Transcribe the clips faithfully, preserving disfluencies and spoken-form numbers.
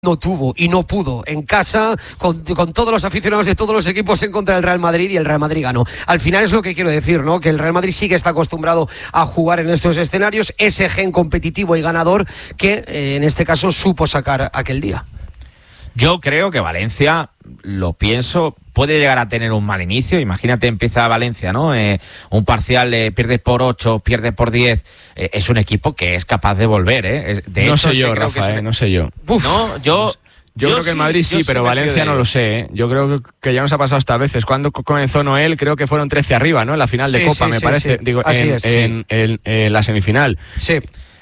no tuvo y no pudo en casa con, con todos los aficionados de todos los equipos en contra del Real Madrid y el Real Madrid ganó. Al final es lo que quiero decir, ¿no? Que el Real Madrid sí que está acostumbrado a jugar en estos escenarios, ese gen competitivo y ganador que eh, en este caso supo sacar aquel día. Yo creo que Valencia, lo pienso, puede llegar a tener un mal inicio. Imagínate, empieza Valencia, ¿no? Eh, un parcial, eh, pierdes por ocho, pierdes por diez. Eh, es un equipo que es capaz de volver, ¿eh? Es, de no hecho, sé yo, creo Rafa, que es un... eh, no sé yo. Uf, no, yo... Yo, yo creo que el Madrid sí, pero Valencia no lo sé, ¿eh? Yo creo que ya nos ha pasado hasta veces. Cuando comenzó Noel, creo que fueron trece arriba, ¿no? En la final de sí, Copa, sí, me sí, parece. Sí. Digo, Así en, es, en, sí. en, en la semifinal. Sí.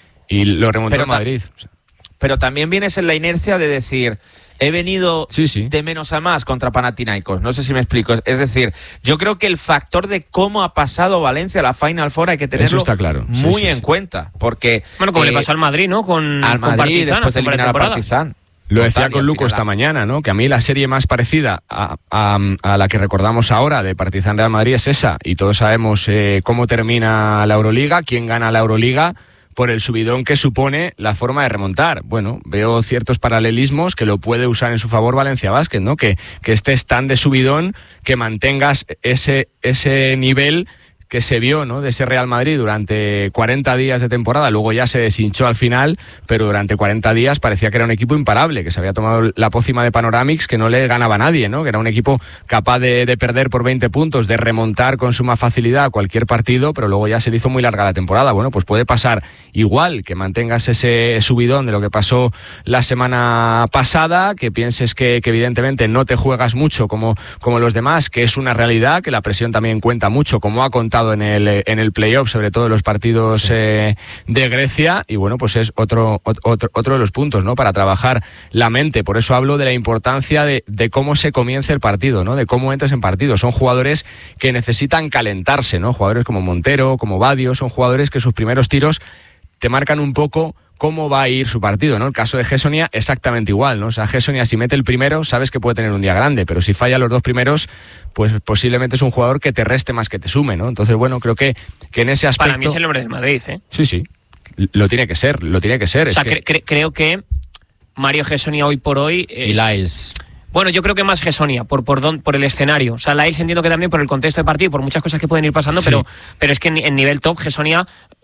Y lo remontó pero el Madrid. Pero también vienes en la inercia de decir... He venido sí, sí. de menos a más contra Panathinaikos. No sé si me explico. Es decir, yo creo que el factor de cómo ha pasado Valencia a la Final Four hay que tenerlo Eso está claro. muy sí, sí, en sí. cuenta. Porque, bueno, como eh, le pasó al Madrid, ¿no? Con, al con Madrid Partizan, después de eliminar a Partizan. Lo decía Total, con Luco esta mañana, ¿no? Que a mí la serie más parecida a, a, a la que recordamos ahora de Partizan Real Madrid es esa. Y todos sabemos eh, cómo termina la Euroliga, quién gana la Euroliga, por el subidón que supone la forma de remontar. Bueno, veo ciertos paralelismos que lo puede usar en su favor Valencia Basket, ¿no? Que, que estés tan de subidón, que mantengas ese, ese nivel que se vio, ¿no? De ese Real Madrid durante cuarenta días de temporada. Luego ya se deshinchó al final, pero durante cuarenta días parecía que era un equipo imparable, que se había tomado la pócima de Panoramix, que no le ganaba a nadie, ¿no? Que era un equipo capaz de, de perder por veinte puntos, de remontar con suma facilidad cualquier partido, pero luego ya se le hizo muy larga la temporada. Bueno, pues puede pasar igual, que mantengas ese subidón de lo que pasó la semana pasada, que pienses que, que evidentemente no te juegas mucho como, como los demás, que es una realidad, que la presión también cuenta mucho, como ha contado en el, en el playoff, sobre todo en los partidos sí. eh, de Grecia, y bueno, pues es otro, otro, otro de los puntos, ¿no? Para trabajar la mente. Por eso hablo de la importancia de, de cómo se comience el partido, ¿no? De cómo entres en partido. Son jugadores que necesitan calentarse, ¿no? Jugadores como Montero, como Badio, son jugadores que sus primeros tiros te marcan un poco cómo va a ir su partido, ¿no? El caso de Gessonia, exactamente igual, ¿no? O sea, Gessonia, si mete el primero, sabes que puede tener un día grande, pero si falla los dos primeros, pues posiblemente es un jugador que te reste más que te sume, ¿no? Entonces, bueno, creo que, que en ese aspecto... Para mí es el hombre del Madrid, ¿eh? Sí, sí, lo tiene que ser, lo tiene que ser. O sea, es que... cre- cre- creo que Mario Gessonia hoy por hoy es... Y Lyles. Bueno, yo creo que más Gessonia, por, por, don, por el escenario. O sea, Lyles entiendo que también por el contexto de partido, por muchas cosas que pueden ir pasando, sí. pero, pero es que en, en nivel top, Gessonia...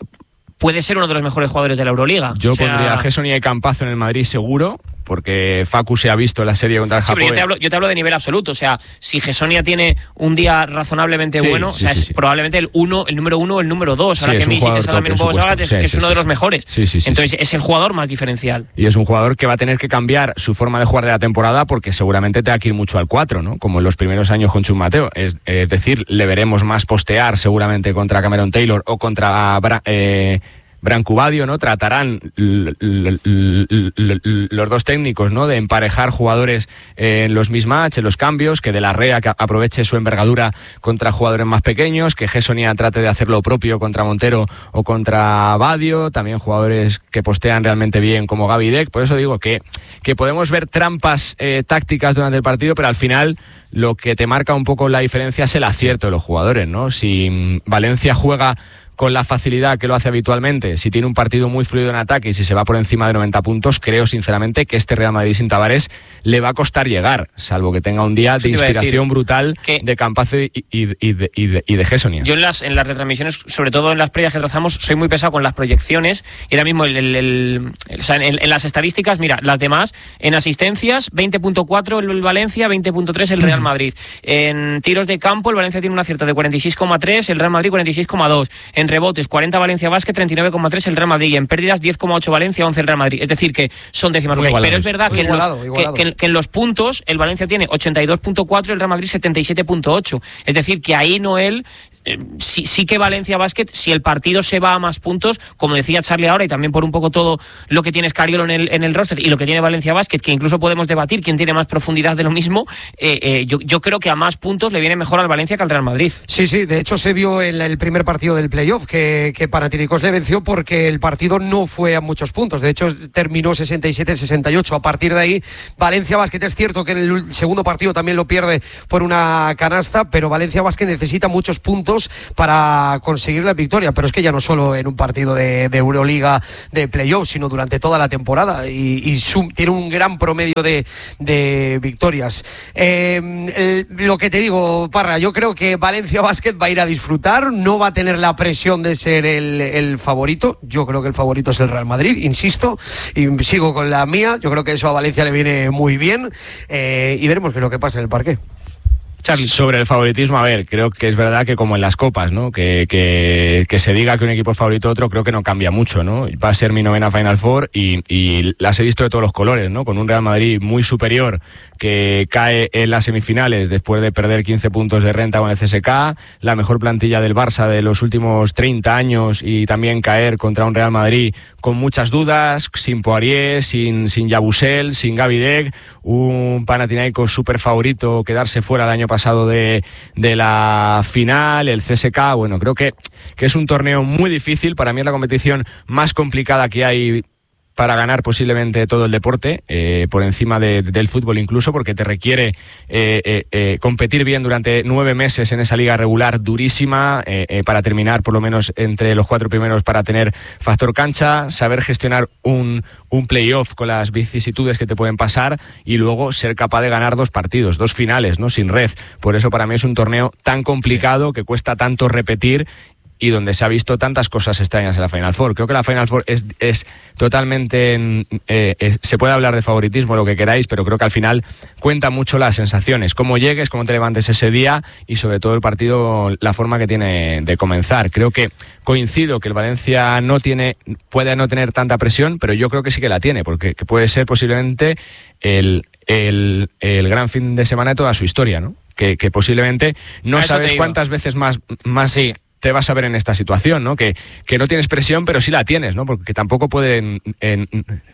puede ser uno de los mejores jugadores de la Euroliga. Yo o sea... pondría a Gessonia y Campazo en el Madrid seguro, porque Facu se ha visto en la serie contra el sí, Japón. Pero yo, te hablo, yo te hablo de nivel absoluto. O sea, si Gessonia tiene un día razonablemente sí, bueno, sí, o sea, sí, es sí. probabmente el uno, el número uno o el número dos. Ahora sí, que Misic está también un poco salvaje, es sí, que es sí, uno sí, de los sí. mejores. Sí, sí, sí, Entonces sí. es el jugador más diferencial. Y es un jugador que va a tener que cambiar su forma de jugar de la temporada, porque seguramente te va a ir mucho al cuatro, ¿no? Como en los primeros años con Chus Mateo. Es eh, decir, le veremos más postear seguramente contra Cameron Taylor o contra... Bra- eh, Branco Badio, ¿no? Tratarán l- l- l- l- l- los dos técnicos, ¿no? De emparejar jugadores en los mismatch, en los cambios, que De la Rea que aproveche su envergadura contra jugadores más pequeños, que Gessonia trate de hacer lo propio contra Montero o contra Badio, también jugadores que postean realmente bien como Gaby Deck. Por eso digo que, que podemos ver trampas eh, tácticas durante el partido, pero al final lo que te marca un poco la diferencia es el acierto de los jugadores, ¿no? Si Valencia juega con la facilidad que lo hace habitualmente, si tiene un partido muy fluido en ataque y si se va por encima de noventa puntos, creo sinceramente que este Real Madrid sin Tavares le va a costar llegar, salvo que tenga un día de inspiración brutal de Campazo y, y, y, de, y, de, y de Gessonia. Yo en las, en las retransmisiones, sobre todo en las previas que trazamos, soy muy pesado con las proyecciones y ahora mismo el, el, el, el, o sea, en, en las estadísticas, mira, las demás, en asistencias, veinte punto cuatro el Valencia, veinte punto tres el Real Madrid. En tiros de campo, el Valencia tiene un acierto de cuarenta y seis coma tres, el Real Madrid cuarenta y seis coma dos. En rebotes, cuarenta Valencia Basket, treinta y nueve coma tres el Real Madrid, y en pérdidas diez coma ocho Valencia, once el Real Madrid. Es decir, que son décimas. Pero es verdad que en, igualado, los, igualado. Que, que, que en los puntos el Valencia tiene ochenta y dos punto cuatro, el Real Madrid setenta y siete punto ocho. Es decir, que ahí Noel... Eh, sí, sí que Valencia Basket, si el partido se va a más puntos, como decía Charlie ahora, y también por un poco todo lo que tiene Scariolo en el, en el roster y lo que tiene Valencia Basket, que incluso podemos debatir quién tiene más profundidad de lo mismo, eh, eh, yo, yo creo que a más puntos le viene mejor al Valencia que al Real Madrid. Sí, sí, de hecho se vio en el primer partido del playoff que, que Panathinaikos le venció porque el partido no fue a muchos puntos, de hecho terminó sesenta y siete sesenta y ocho. A partir de ahí Valencia Basket es cierto que en el segundo partido también lo pierde por una canasta, pero Valencia Basket necesita muchos puntos puntos para conseguir la victoria, pero es que ya no solo en un partido de, de Euroliga de playoff, sino durante toda la temporada, y, y sum, tiene un gran promedio de, de victorias. Eh, el, lo que te digo, Parra, yo creo que Valencia Basket va a ir a disfrutar, no va a tener la presión de ser el, el favorito. Yo creo que el favorito es el Real Madrid, insisto, y sigo con la mía. Yo creo que eso a Valencia le viene muy bien, eh, y veremos qué es lo que pasa en el parqué. Charlie. Sobre el favoritismo, a ver, creo que es verdad que como en las copas, ¿no? Que, que, que se diga que un equipo es favorito a otro, creo que no cambia mucho, ¿no? Va a ser mi novena Final Four y, y las he visto de todos los colores, ¿no? Con un Real Madrid muy superior que cae en las semifinales después de perder quince puntos de renta con el C S K, la mejor plantilla del Barça de los últimos treinta años y también caer contra un Real Madrid con muchas dudas, sin Poirier, sin, sin Yabusel, sin Gavi Deck, un Panathinaikos súper favorito, quedarse fuera el año pasado de, de la final, el C S K. Bueno, creo que, que es un torneo muy difícil, para mí es la competición más complicada que hay para ganar posiblemente todo el deporte, eh, por encima de, del fútbol incluso, porque te requiere eh, eh, eh, competir bien durante nueve meses en esa liga regular durísima, eh, eh, para terminar por lo menos entre los cuatro primeros, para tener factor cancha, saber gestionar un, un playoff con las vicisitudes que te pueden pasar y luego ser capaz de ganar dos partidos, dos finales, ¿no? Sin red. Por eso para mí es un torneo tan complicado, sí, que cuesta tanto repetir, y donde se ha visto tantas cosas extrañas en la Final Four. Creo que la Final Four es, es totalmente... Eh, es, se puede hablar de favoritismo, lo que queráis, pero creo que al final cuenta mucho las sensaciones, cómo llegues, cómo te levantes ese día y sobre todo el partido, la forma que tiene de comenzar. Creo que coincido que el Valencia no tiene, puede no tener tanta presión, pero yo creo que sí que la tiene, porque que puede ser posiblemente el, el, el gran fin de semana de toda su historia, ¿no? Que, que posiblemente no sabes cuántas veces más... más sí. te vas a ver en esta situación, ¿no? Que, que no tienes presión, pero sí la tienes, ¿no? Porque tampoco pueden en,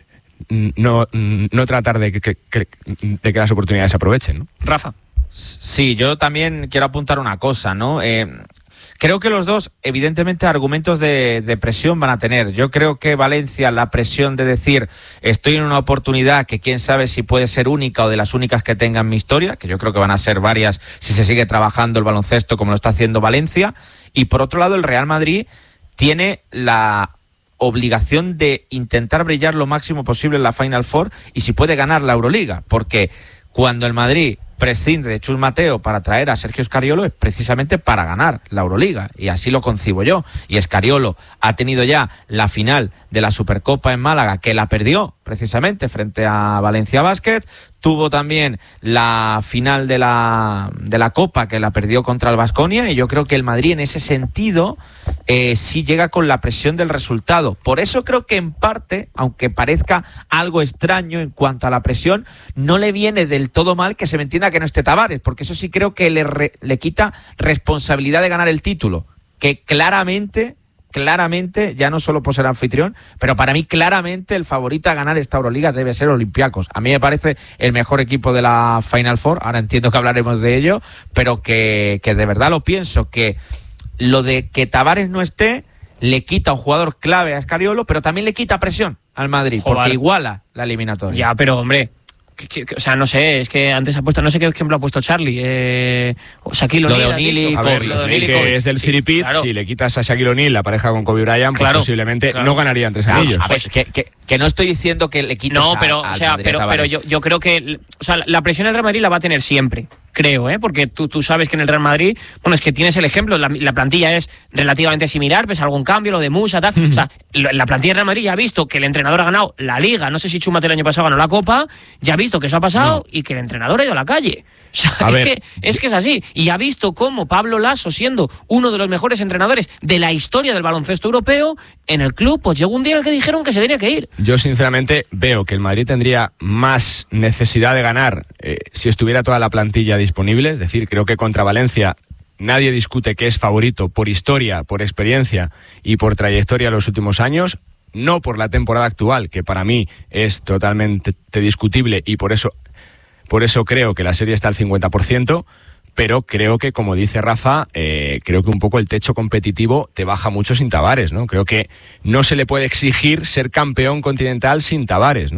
no, no tratar de que, que, de que las oportunidades se aprovechen, ¿no? Rafa. Sí, yo también quiero apuntar una cosa, ¿no? Eh, creo que los dos, evidentemente, argumentos de, de presión van a tener. Yo creo que Valencia, la presión de decir estoy en una oportunidad que quién sabe si puede ser única o de las únicas que tenga en mi historia, que yo creo que van a ser varias si se sigue trabajando el baloncesto como lo está haciendo Valencia. Y por otro lado, el Real Madrid tiene la obligación de intentar brillar lo máximo posible en la Final Four y si puede ganar la Euroliga, porque cuando el Madrid prescinde de Chus Mateo para traer a Sergio Scariolo es precisamente para ganar la Euroliga, y así lo concibo yo. Y Scariolo ha tenido ya la final de la Supercopa en Málaga, que la perdió precisamente frente a Valencia Basket. Tuvo también la final de la, de la Copa, que la perdió contra el Baskonia, y yo creo que el Madrid en ese sentido eh, sí llega con la presión del resultado. Por eso creo que en parte, aunque parezca algo extraño en cuanto a la presión, no le viene del todo mal que se me entienda que no esté Tavares, porque eso sí creo que le, re, le quita responsabilidad de ganar el título, que claramente... Claramente, ya no solo por ser anfitrión, pero para mí claramente el favorito a ganar esta Euroliga debe ser Olympiacos. A mí me parece el mejor equipo de la Final Four, ahora entiendo que hablaremos de ello, pero que, que de verdad lo pienso, que lo de que Tavares no esté le quita un jugador clave a Scariolo, pero también le quita presión al Madrid, Joder. porque iguala la eliminatoria. Ya, pero hombre... Que, que, que, o sea, no sé, es que antes ha puesto, no sé qué ejemplo ha puesto Charlie, eh, o Shaquille O'Neal. Lo de O'Neal y Kobe. Lo de sí, que es del City Pit, claro. Si le quitas a Shaquille O'Neal la pareja con Kobe Bryant, claro, pues posiblemente claro. no ganarían tres claro, anillos. A ver, que, que, que no estoy diciendo que le quites no, pero, a, o sea, pero, pero yo, yo creo que, o sea, la presión del Real Madrid la va a tener siempre. Creo, ¿eh? Porque tú, tú sabes que en el Real Madrid, bueno, es que tienes el ejemplo, la, la plantilla es relativamente similar, ves algún cambio, lo de Musa, tal. Uh-huh. O sea, la plantilla del Real Madrid ya ha visto que el entrenador ha ganado la Liga, no sé si Chumate el año pasado ganó la Copa, ya ha visto que eso ha pasado no. y que el entrenador ha ido a la calle. O sea, es, ver, que, es que es así. Y ha visto cómo Pablo Lasso, siendo uno de los mejores entrenadores de la historia del baloncesto europeo, en el club, pues llegó un día en el que dijeron que se tenía que ir. Yo sinceramente veo que el Madrid tendría más necesidad de ganar eh, si estuviera toda la plantilla disponible. Es decir, creo que contra Valencia nadie discute que es favorito por historia, por experiencia y por trayectoria en los últimos años. No por la temporada actual, que para mí es totalmente discutible y por eso... Por eso creo que la serie está al cincuenta por ciento, pero creo que, como dice Rafa, eh, creo que un poco el techo competitivo te baja mucho sin Tavares, ¿no? Creo que no se le puede exigir ser campeón continental sin Tavares, ¿no?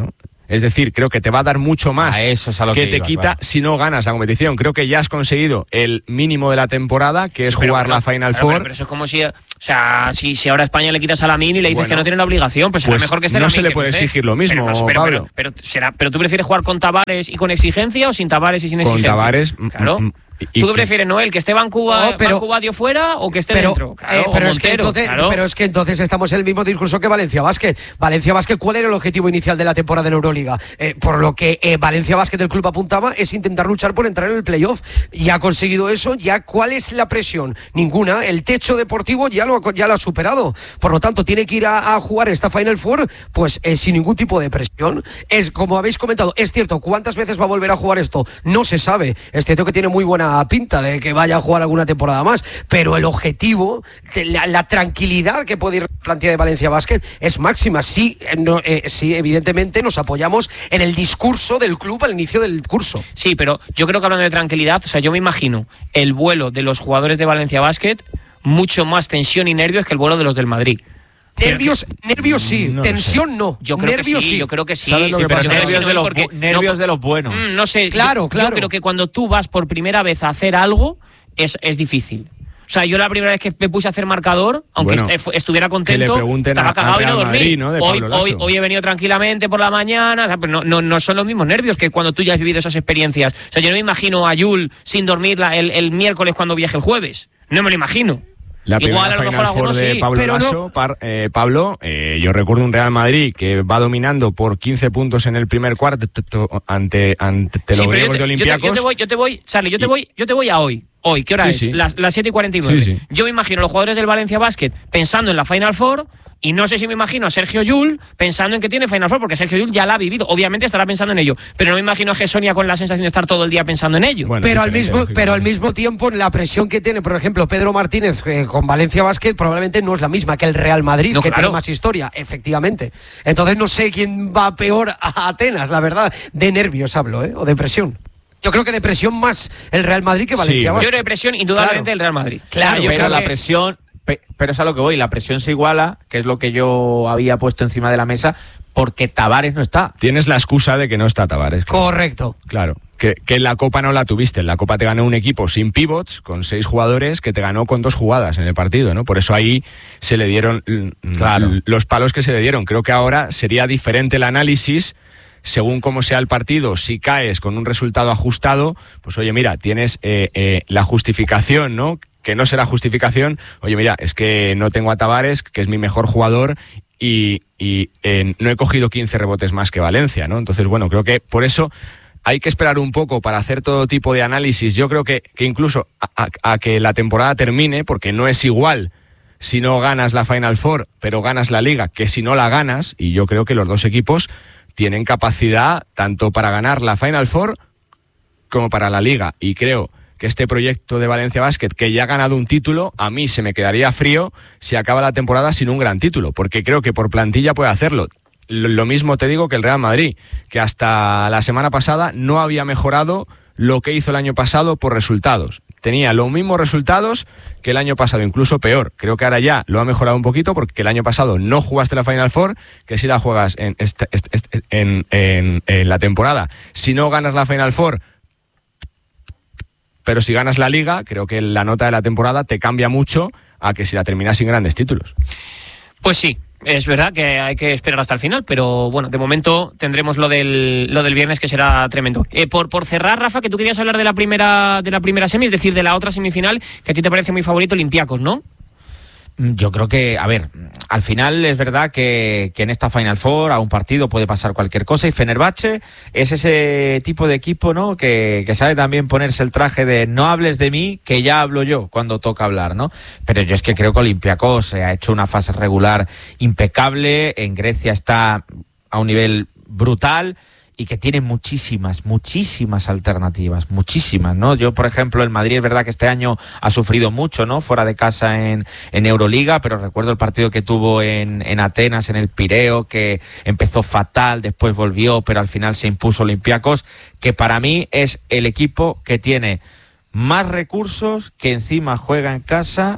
Es decir, creo que te va a dar mucho más a eso es a lo que, que te iba, quita claro. si no ganas la competición. Creo que ya has conseguido el mínimo de la temporada, que es Pero, jugar pero, la Final claro, Four. Pero, pero eso es como si, o sea, si, si ahora a España le quitas a Lamine y le dices Bueno, que no tiene la obligación, pues será pues mejor que esté no Lamine se le que puede esté. exigir lo mismo, pero, pero, Pablo. Pero, pero, será, pero tú prefieres jugar con Tavares y con exigencia o sin Tavares y sin Con exigencia. Tavares, Claro. mm, mm, y- ¿Tú qué prefieres, Noel? ¿Que esté Vancouver, No, pero- Vancouver fuera o que esté pero, dentro? Claro, eh, pero, o es que Montero, entonces, claro. pero es que entonces estamos en el mismo discurso que Valencia Basket. Valencia Basket, ¿cuál era el objetivo inicial de la temporada en Euroliga? Eh, por lo que eh, Valencia Basket del club apuntaba es intentar luchar por entrar en el playoff. Ya ha conseguido eso. Ya ¿cuál es la presión? Ninguna. El techo deportivo ya lo, ha- ya lo ha superado. Por lo tanto, tiene que ir a, a jugar esta Final Four pues eh, sin ningún tipo de presión. Es como habéis comentado, es cierto, ¿cuántas veces va a volver a jugar esto? No se sabe. Es cierto que tiene muy buena pinta de que vaya a jugar alguna temporada más, pero el objetivo, la, la tranquilidad que puede ir la plantilla de Valencia Basket es máxima. Sí, eh, no, eh, sí, evidentemente nos apoyamos en el discurso del club al inicio del curso. Sí, pero yo creo que hablando de tranquilidad, o sea, yo me imagino el vuelo de los jugadores de Valencia Basket mucho más tensión y nervios que el vuelo de los del Madrid. Nervios, nervios sí, No lo tensión no. Yo creo nervios que sí, sí. yo creo que sí. ¿Sabes lo Sí, que pero pasa? nervios Nervios de los, porque- bu- nervios no, de los buenos. mm, no sé, Claro, yo, claro. yo creo que cuando tú vas por primera vez a hacer algo es, es difícil. O sea, yo la primera vez que me puse a hacer marcador, aunque Bueno, est- estuviera que contento, le pregunten estaba a- cagado al y no Real dormí. Madrid, ¿no? De hoy, Pablo hoy, Lasso. hoy he venido tranquilamente por la mañana, o sea, pero no, no, no son los mismos nervios que cuando tú ya has vivido esas experiencias. O sea, yo no me imagino a Yul sin dormir la- el, el miércoles cuando viaje el jueves. No me lo imagino. La Igual primera a lo Final mejor Four algunos de sí, Pablo pero no- Lasso, par- eh, Pablo, eh, yo recuerdo un Real Madrid que va dominando por quince puntos en el primer cuarto t- t- ante, ante Sí, los pero griegos yo te, de yo te- Olympiacos. yo te voy, yo te voy, Charlie, yo te Y- voy, yo te voy a hoy. Hoy, ¿qué hora Sí, es? sí. Las, las siete y cuarenta y nueve. Sí, sí. Yo me imagino a los jugadores del Valencia Basket pensando en la Final Four y no sé si me imagino a Sergio Llull pensando en que tiene Final Four, porque Sergio Llull ya la ha vivido. Obviamente estará pensando en ello, pero no me imagino a Gessonia con la sensación de estar todo el día pensando en ello. Bueno, pero al diferente, mismo lógicamente. pero al mismo tiempo la presión que tiene, por ejemplo, Pedro Martínez eh, con Valencia Basket probablemente no es la misma que el Real Madrid, No, que claro. tiene más historia, efectivamente. Entonces no sé quién va peor a Atenas, la verdad, de nervios hablo, ¿eh? O de presión. Yo creo que de presión más el Real Madrid que Sí, Valencia yo Yo Basket. creo que presión indudablemente Claro. el Real Madrid. Claro, O sea, yo pero creo la que- presión, pe- pero es a lo que voy, la presión se iguala, que es lo que yo había puesto encima de la mesa, porque Tavares no está. Tienes la excusa de que no está Tavares. Claro. Correcto. Claro, que, que en la Copa no la tuviste. En la Copa te ganó un equipo sin pivots, con seis jugadores, que te ganó con dos jugadas en el partido, ¿no? Por eso ahí se le dieron mm, Claro. l- los palos que se le dieron. Creo que ahora sería diferente el análisis según cómo sea el partido. Si caes con un resultado ajustado, pues oye, mira, tienes eh, eh, la justificación, ¿no? Que no será justificación. Oye, mira, es que no tengo a Tavares, que es mi mejor jugador, y, y eh, no he cogido quince rebotes más que Valencia, ¿no? Entonces, bueno, creo que por eso hay que esperar un poco para hacer todo tipo de análisis. Yo creo que, que incluso a, a- a que la temporada termine, porque no es igual si no ganas la Final Four, pero ganas la Liga, que si no la ganas, y yo creo que los dos equipos tienen capacidad tanto para ganar la Final Four como para la Liga. Y creo que este proyecto de Valencia Basket, que ya ha ganado un título, a mí se me quedaría frío si acaba la temporada sin un gran título, porque creo que por plantilla puede hacerlo. Lo lo mismo te digo que el Real Madrid, que hasta la semana pasada no había mejorado lo que hizo el año pasado por resultados. Tenía los mismos resultados que el año pasado, incluso peor. Creo que ahora ya lo ha mejorado un poquito porque el año pasado no jugaste la Final Four, que si la juegas en, esta- est- est- en, en- en la temporada. Si no ganas la Final Four, pero si ganas la Liga, creo que la nota de la temporada te cambia mucho a que si la terminas sin grandes títulos. Pues sí, es verdad que hay que esperar hasta el final, pero bueno, de momento tendremos lo del lo del viernes, que será tremendo. Eh, por, por cerrar, Rafa, que tú querías hablar de la primera de la primera semi, es decir, de la otra semifinal, que a ti te parece muy favorito, Olympiacos, ¿no? Yo creo que, a ver, al final es verdad que, que en esta Final Four a un partido puede pasar cualquier cosa, y Fenerbahce es ese tipo de equipo, ¿no? Que, que sabe también ponerse el traje de no hables de mí, que ya hablo yo cuando toca hablar, ¿no? Pero yo es que creo que Olympiacos ha hecho una fase regular impecable, en Grecia está a un nivel brutal y que tiene muchísimas, muchísimas alternativas, muchísimas, ¿no? Yo, por ejemplo, el Madrid es verdad que este año ha sufrido mucho, ¿no? Fuera de casa en, en Euroliga, pero recuerdo el partido que tuvo en, en Atenas, en el Pireo, que empezó fatal, después volvió, pero al final se impuso Olympiacos, que para mí es el equipo que tiene más recursos, que encima juega en casa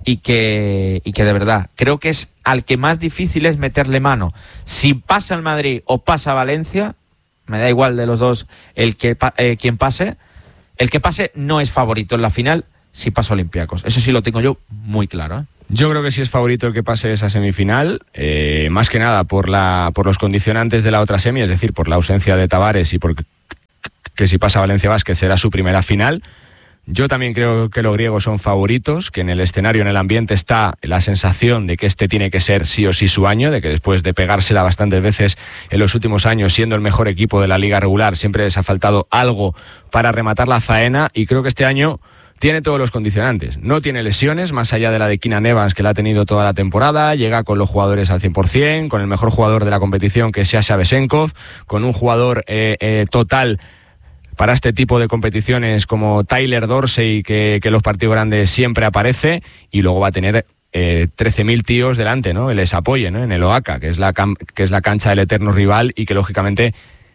y que, y que de verdad creo que es al que más difícil es meterle mano. Si pasa el Madrid o pasa Valencia, me da igual de los dos el que eh, quien pase, el que pase no es favorito en la final si pasa Olympiacos. Eso sí lo tengo yo muy claro, ¿eh? Yo creo que sí es favorito el que pase esa semifinal, eh, más que nada por la por los condicionantes de la otra semi, es decir, por la ausencia de Tavares y por que si pasa Valencia Basket será su primera final. Yo también creo que los griegos son favoritos, que en el escenario, en el ambiente está la sensación de que este tiene que ser sí o sí su año, de que después de pegársela bastantes veces en los últimos años, siendo el mejor equipo de la liga regular, siempre les ha faltado algo para rematar la faena, y creo que este año tiene todos los condicionantes. No tiene lesiones, más allá de la de Keenan Evans, que la ha tenido toda la temporada. Llega con los jugadores al cien por ciento, con el mejor jugador de la competición, que es Sasha Vesenkov, con un jugador eh, eh, total para este tipo de competiciones como Tyler Dorsey, que, que en los partidos grandes siempre aparece, y luego va a tener eh, trece mil tíos delante, ¿no? Que les apoyen, ¿no? En el Oaca, que es la cam- que es la cancha del eterno rival, y que lógicamente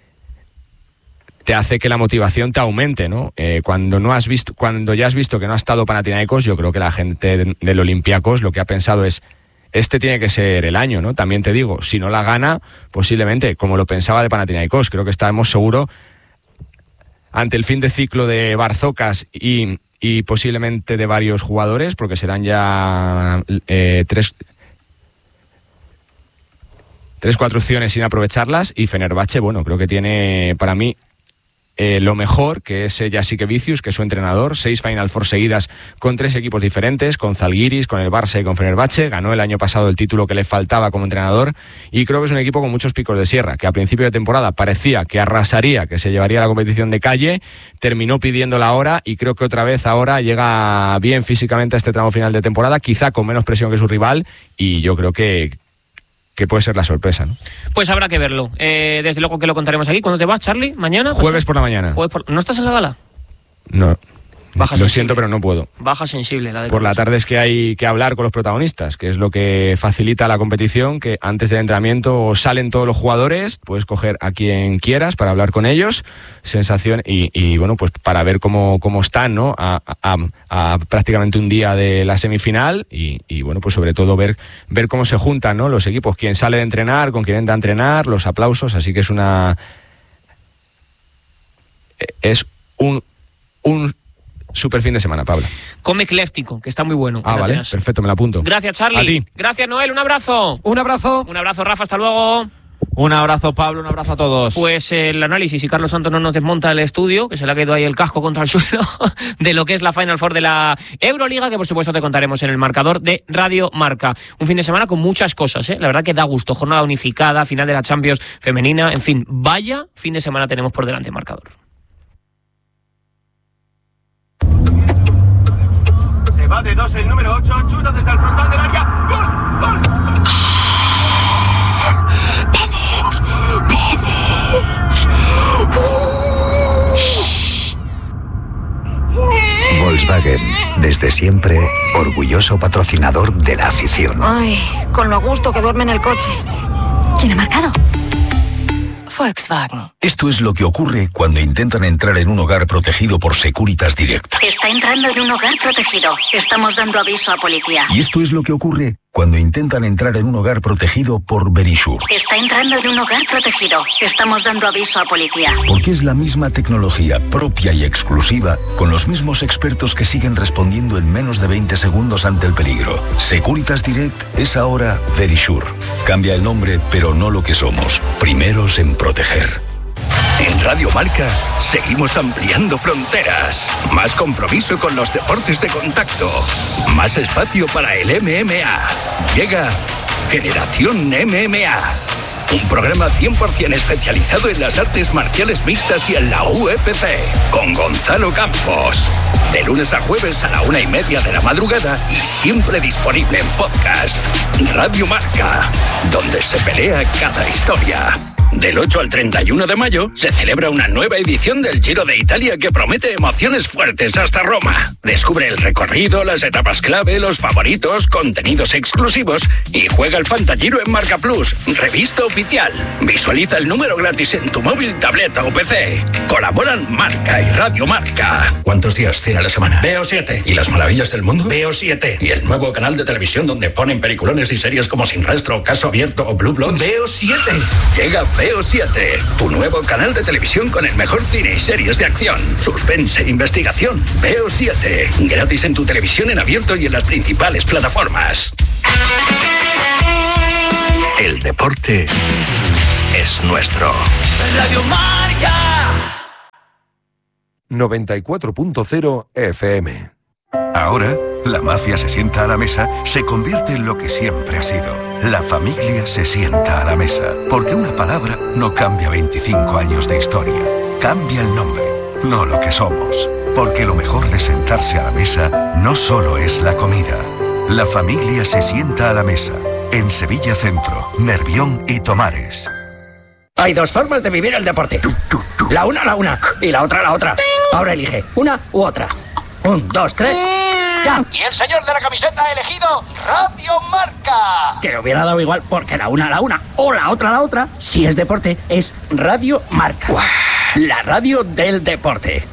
te hace que la motivación te aumente, ¿no? Eh, cuando no has visto, cuando ya has visto que no ha estado Panathinaikos, yo creo que la gente de, del Olympiacos lo que ha pensado es: este tiene que ser el año, ¿no? También te digo, si no la gana, posiblemente, como lo pensaba de Panathinaikos, creo que estábamos seguros ante el fin de ciclo de Barzocas y, y posiblemente de varios jugadores, porque serán ya eh, tres, tres, cuatro opciones sin aprovecharlas, y Fenerbahce, bueno, creo que tiene para mí Eh, lo mejor, que es Jasikevičius, que es su entrenador. Seis Final Four seguidas con tres equipos diferentes, con Zalgiris, con el Barça y con Fenerbahce. Ganó el año pasado el título que le faltaba como entrenador, y creo que es un equipo con muchos picos de sierra, que a principio de temporada parecía que arrasaría, que se llevaría la competición de calle, terminó pidiendo la hora, y creo que otra vez ahora llega bien físicamente a este tramo final de temporada, quizá con menos presión que su rival, y yo creo que que puede ser la sorpresa, ¿no? Pues habrá que verlo. Eh, desde luego que lo contaremos aquí. ¿Cuándo te vas, Charlie? ¿Mañana? Jueves por la mañana. Jueves por... ¿No estás en la gala? No. Baja lo sensible. siento, pero no puedo. Baja sensible. La de por la tarde es que hay que hablar con los protagonistas, que es lo que facilita la competición, que antes del entrenamiento salen todos los jugadores, puedes coger a quien quieras para hablar con ellos, sensación, y, y bueno, pues para ver cómo, cómo están, ¿no? A, a, a prácticamente un día de la semifinal, y, y bueno, pues sobre todo ver, ver cómo se juntan, ¿no? Los equipos, quién sale de entrenar, con quién entra a entrenar, los aplausos, así que es una... es un... un super fin de semana, Pablo. Come ecléctico, que está muy bueno. Ah, vale, perfecto, me lo apunto. Gracias, Charlie. A ti. Gracias, Noel, un abrazo. Un abrazo. Un abrazo, Rafa, hasta luego. Un abrazo, Pablo, un abrazo a todos. Pues el análisis, y Carlos Santos no nos desmonta el estudio, que se le ha quedado ahí el casco contra el suelo, de lo que es la Final Four de la Euroliga, que por supuesto te contaremos en el marcador de Radio Marca. Un fin de semana con muchas cosas, ¿eh? La verdad que da gusto. Jornada unificada, final de la Champions femenina, en fin, vaya fin de semana tenemos por delante, marcador. Va de dos el número ocho, chuta desde el frontal del área. ¡Gol! ¡Gol! ¡Vamos! ¡Vamos! Volkswagen, desde siempre, orgulloso patrocinador de la afición. Ay, con lo a gusto que duerme en el coche. ¿Quién ha marcado? Volkswagen. Esto es lo que ocurre cuando intentan entrar en un hogar protegido por Securitas Direct. Está entrando en un hogar protegido. Estamos dando aviso a policía. Y esto es lo que ocurre cuando intentan entrar en un hogar protegido por Verisure. Está entrando en un hogar protegido. Estamos dando aviso a policía. Porque es la misma tecnología propia y exclusiva, con los mismos expertos que siguen respondiendo en menos de veinte segundos ante el peligro. Securitas Direct es ahora Verisure. Cambia el nombre, pero no lo que somos. Primeros en proteger. En Radio Marca seguimos ampliando fronteras. Más compromiso con los deportes de contacto. Más espacio para el M M A. Llega Generación M M A. Un programa cien por ciento especializado en las artes marciales mixtas y en la U F C. Con Gonzalo Campos. De lunes a jueves a la una y media de la madrugada y siempre disponible en podcast. Radio Marca, donde se pelea cada historia. Del ocho al treinta y uno de mayo se celebra una nueva edición del Giro de Italia que promete emociones fuertes hasta Roma. Descubre el recorrido, las etapas clave, los favoritos, contenidos exclusivos y juega el Fantagiro en Marca Plus, revista oficial. Visualiza el número gratis en tu móvil, tableta o P C. Colaboran Marca y Radio Marca. ¿Cuántos días tiene la semana? Veo siete. ¿Y las maravillas del mundo? Veo siete. ¿Y el nuevo canal de televisión donde ponen peliculones y series como Sin Rastro, Caso Abierto o Blue Bloods? Veo siete. Llega Veo siete, tu nuevo canal de televisión con el mejor cine y series de acción, suspense e investigación. Veo siete, gratis en tu televisión en abierto y en las principales plataformas. El deporte es nuestro. Radio Marca. noventa y cuatro punto cero F M. Ahora, la mafia se sienta a la mesa, se convierte en lo que siempre ha sido. La familia se sienta a la mesa, porque una palabra no cambia veinticinco años de historia. Cambia el nombre, no lo que somos. Porque lo mejor de sentarse a la mesa no solo es la comida. La familia se sienta a la mesa, en Sevilla Centro, Nervión y Tomares. Hay dos formas de vivir el deporte. La una, la una, y la otra, la otra. Ahora elige, una u otra. Un, dos, tres... ¡Ya! Y el señor de la camiseta ha elegido Radio Marca. Que le hubiera dado igual porque la una, la una, o la otra, la otra, si es deporte, es Radio Marca. ¡Uah! La radio del deporte.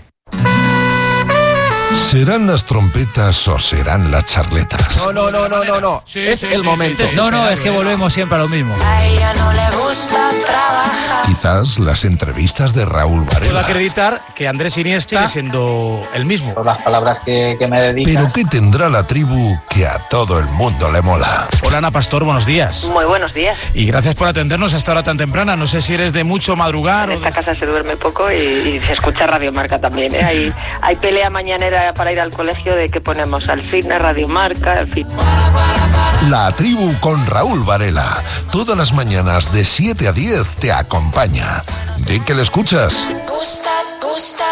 ¿Serán las trompetas o serán las charletas? No, no, no, no, no, no. Sí, es sí, el sí, momento. Sí, no, no, es que volvemos siempre a lo mismo. A ella no le gusta trabajar. Quizás las entrevistas de Raúl Varela. Puedo acreditar que Andrés Iniesta sigue siendo el mismo. Por las palabras que, que me dedican. Pero ¿qué tendrá la tribu que a todo el mundo le mola? Hola, Ana Pastor, buenos días. Muy buenos días. Y gracias por atendernos a esta hora tan temprana. No sé si eres de mucho madrugar. En o esta de... casa se duerme poco y, y se escucha Radio Marca también, ¿eh? Hay, hay pelea mañanera para ir al colegio de que ponemos al fitness, Radio Marca, en fin. La tribu con Raúl Varela. Todas las mañanas de siete a diez te acompaña. Di que le escuchas. Gusta, gusta.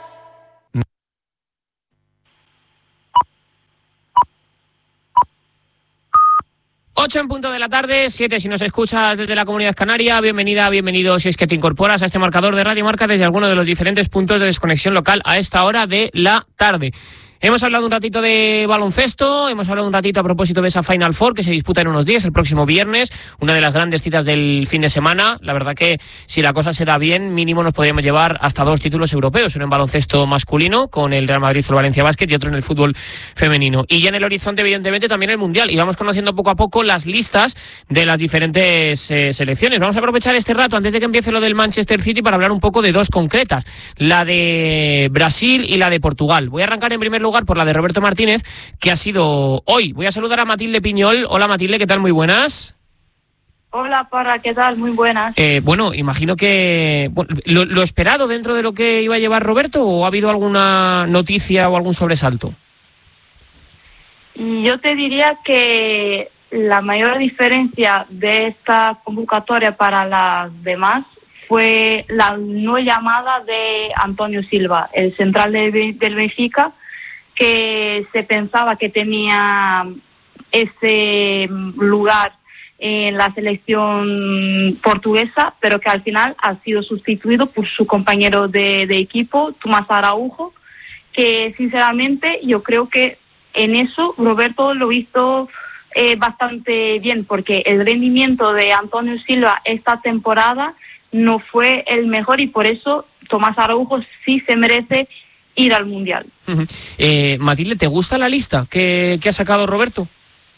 ocho en punto de la tarde, siete si nos escuchas desde la Comunidad Canaria. Bienvenida, bienvenido si es que te incorporas a este marcador de Radio Marca desde alguno de los diferentes puntos de desconexión local a esta hora de la tarde. Hemos hablado un ratito de baloncesto, hemos hablado un ratito a propósito de esa Final Four que se disputa en unos días, el próximo viernes, una de las grandes citas del fin de semana. La verdad que si la cosa se da bien, mínimo nos podríamos llevar hasta dos títulos europeos, uno en baloncesto masculino con el Real Madrid o el Valencia Basket y otro en el fútbol femenino. Y ya en el horizonte, evidentemente, también el Mundial. Y vamos conociendo poco a poco las listas de las diferentes eh, selecciones. Vamos a aprovechar este rato, antes de que empiece lo del Manchester City, para hablar un poco de dos concretas, la de Brasil y la de Portugal. Voy a arrancar en primer lugar lugar por la de Roberto Martínez, que ha sido hoy. Voy a saludar a Matilde Piñol. Hola Matilde, ¿qué tal? Muy buenas. Hola Parra, ¿qué tal? Muy buenas. Eh, bueno, imagino que bueno, lo, lo esperado dentro de lo que iba a llevar Roberto, ¿o ha habido alguna noticia o algún sobresalto? Yo te diría que la mayor diferencia de esta convocatoria para las demás fue la no llamada de Antonio Silva, el central de, del Benfica, que se pensaba que tenía ese lugar en la selección portuguesa, pero que al final ha sido sustituido por su compañero de, de equipo, Tomás Araujo, que sinceramente yo creo que en eso Roberto lo hizo eh, bastante bien, porque el rendimiento de Antonio Silva esta temporada no fue el mejor y por eso Tomás Araujo sí se merece ir al Mundial. Uh-huh. eh, Matilde, ¿te gusta la lista que, que ha sacado Roberto?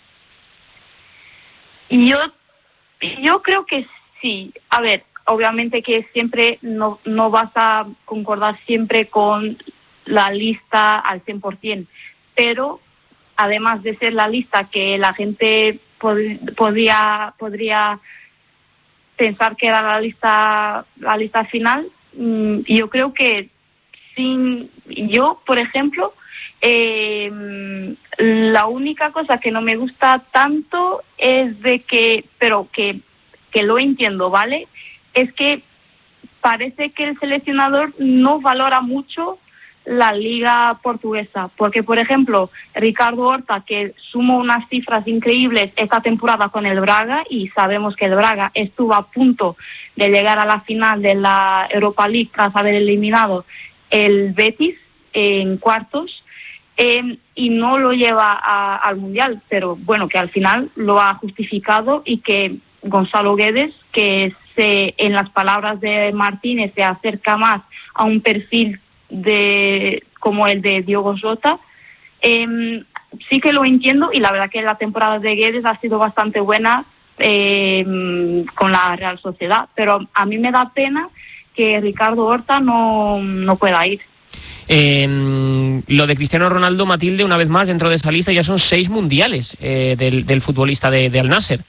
Yo, yo creo que sí. A ver, obviamente que siempre no, no vas a concordar siempre con la lista al cien por ciento, pero además de ser la lista que la gente pod- podría, podría pensar que era la lista, la lista final, mmm, yo creo que sin, yo, por ejemplo, eh, la única cosa que no me gusta tanto es de que, pero que, que lo entiendo, ¿vale? Es que parece que el seleccionador no valora mucho la liga portuguesa, porque por ejemplo Ricardo Horta, que sumó unas cifras increíbles esta temporada con el Braga, y sabemos que el Braga estuvo a punto de llegar a la final de la Europa League tras haber eliminado el Betis en cuartos, eh, y no lo lleva a, al Mundial, pero bueno, que al final lo ha justificado, y que Gonzalo Guedes, que se, en las palabras de Martínez, se acerca más a un perfil de como el de Diogo Jota, eh, sí que lo entiendo, y la verdad que la temporada de Guedes ha sido bastante buena eh, con la Real Sociedad, pero a mí me da pena que Ricardo Horta no, no pueda ir. Eh, lo de Cristiano Ronaldo, Matilde, una vez más dentro de esa lista ya son seis mundiales eh, del, del futbolista de, de Al Nassr.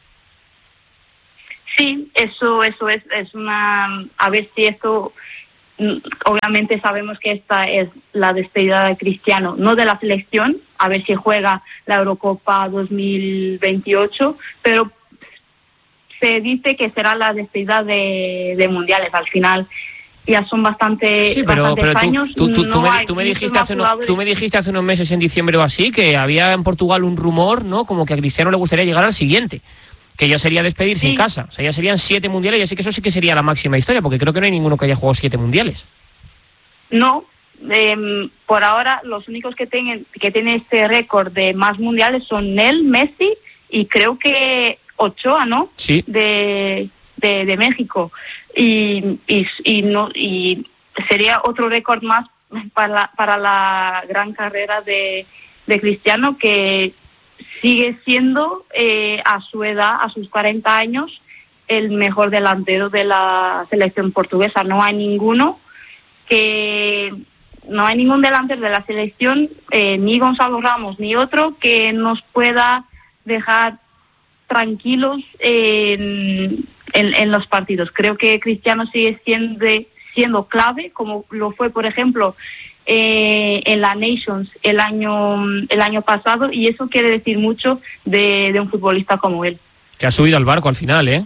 Sí, eso, eso es, es una, a ver si esto, obviamente sabemos que esta es la despedida de Cristiano, no de la selección, a ver si juega la Eurocopa dos mil veintiocho, pero se dice que será la despedida de, de mundiales. Al final ya son bastante, sí, pero, bastantes pero tú, años. Tú, tú, no tú, me, hay tú, me dijiste hace unos, jugadores. tú me dijiste hace unos meses, en diciembre o así, que había en Portugal un rumor, ¿no? Como que a Cristiano le gustaría llegar al siguiente, que ya sería despedirse sí. en casa. O sea, ya serían siete mundiales, y así que eso sí que sería la máxima historia, porque creo que no hay ninguno que haya jugado siete mundiales. No, eh, por ahora los únicos que tienen que tienen este récord de más mundiales son Nel, Messi y creo que Ochoa, ¿no? Sí. De, de, de México. Y, y, y, no, y sería otro récord más para la, para la gran carrera de, de Cristiano, que sigue siendo eh, a su edad, a sus cuarenta años, el mejor delantero de la selección portuguesa. No hay ninguno que no hay ningún delantero de la selección, eh, ni Gonzalo Ramos ni otro, que nos pueda dejar tranquilos en, en, en los partidos. Creo que Cristiano sigue siendo, siendo clave, como lo fue, por ejemplo, eh, en la Nations el año el año pasado, y eso quiere decir mucho de, de un futbolista como él. Que ha subido al barco al final, ¿eh?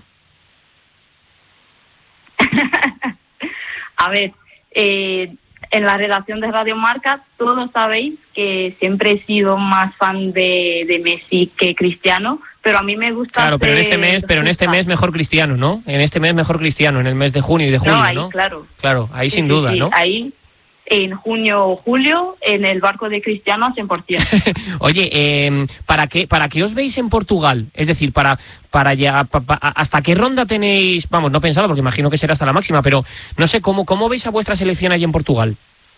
A ver, eh, en la redacción de Radio Marca todos sabéis que siempre he sido más fan de, de Messi que Cristiano, pero a mí me gusta. Claro, pero en este mes, pero en este mes mejor Cristiano, ¿no? En este mes mejor Cristiano, en el mes de junio y de julio, no, ahí, ¿no? Claro, claro, ahí sí, sin sí, duda, sí, ¿no? Ahí en junio o julio en el barco de Cristiano al cien por ciento. Oye, eh, ¿para qué para qué os veis en Portugal? Es decir, para para ya pa, pa, ¿hasta qué ronda tenéis? Vamos, no pensaba, porque imagino que será hasta la máxima, pero no sé cómo cómo veis a vuestra selección allí en Portugal.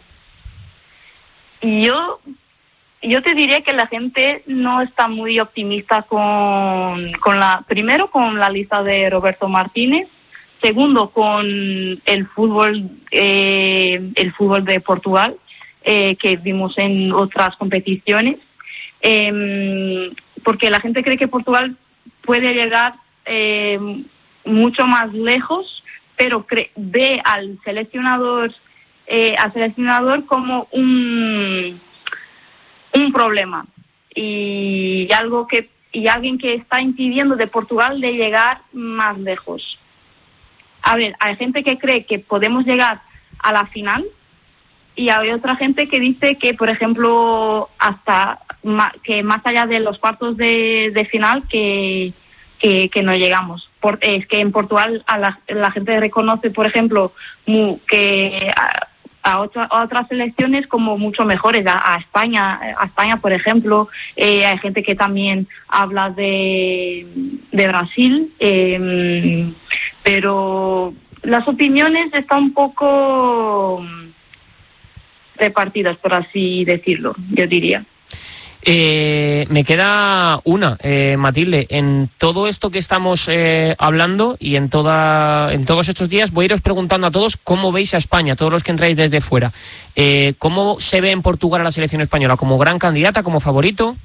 Yo yo te diría que la gente no está muy optimista con con la primero con la lista de Roberto Martínez. Segundo, con el fútbol, eh, el fútbol de Portugal, eh, que vimos en otras competiciones, eh, porque la gente cree que Portugal puede llegar eh, mucho más lejos, pero cre- ve al seleccionador, eh, al seleccionador como un un problema y algo que y alguien que está impidiendo de Portugal de llegar más lejos. A ver, hay gente que cree que podemos llegar a la final y hay otra gente que dice que, por ejemplo, hasta ma, que más allá de los cuartos de, de final que, que, que no llegamos. Por, es que en Portugal a la, la gente reconoce, por ejemplo, mu, que a, a, otra, a otras selecciones como mucho mejores, a, a España, a España, por ejemplo. Eh, hay gente que también habla de, de Brasil. Eh, pero las opiniones están un poco repartidas, por así decirlo, yo diría. Eh, me queda una, eh, Matilde. En todo esto que estamos eh, hablando y en toda, en todos estos días voy a iros preguntando a todos cómo veis a España, todos los que entráis desde fuera. Eh, ¿Cómo se ve en Portugal a la selección española? ¿Como gran candidata, como favorito?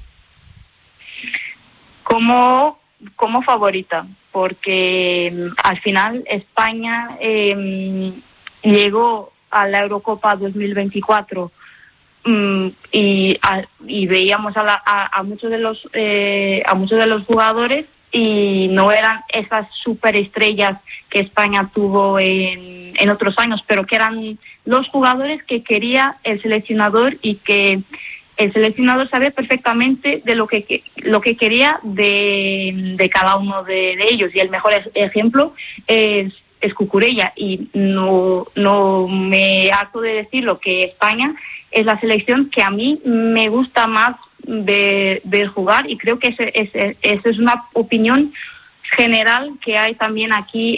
Como, como favorita, porque al final España eh, llegó a la Eurocopa dos mil veinticuatro um, y, a, y veíamos a, la, a, a muchos de los eh, a muchos de los jugadores y no eran esas superestrellas que España tuvo en, en otros años, pero que eran los jugadores que quería el seleccionador y que el seleccionador sabía perfectamente de lo que lo que quería de, de cada uno de, de ellos, y el mejor ejemplo es, es Cucurella, y no, no me harto de decirlo que España es la selección que a mí me gusta más de, de jugar, y creo que esa ese, ese es una opinión general que hay también aquí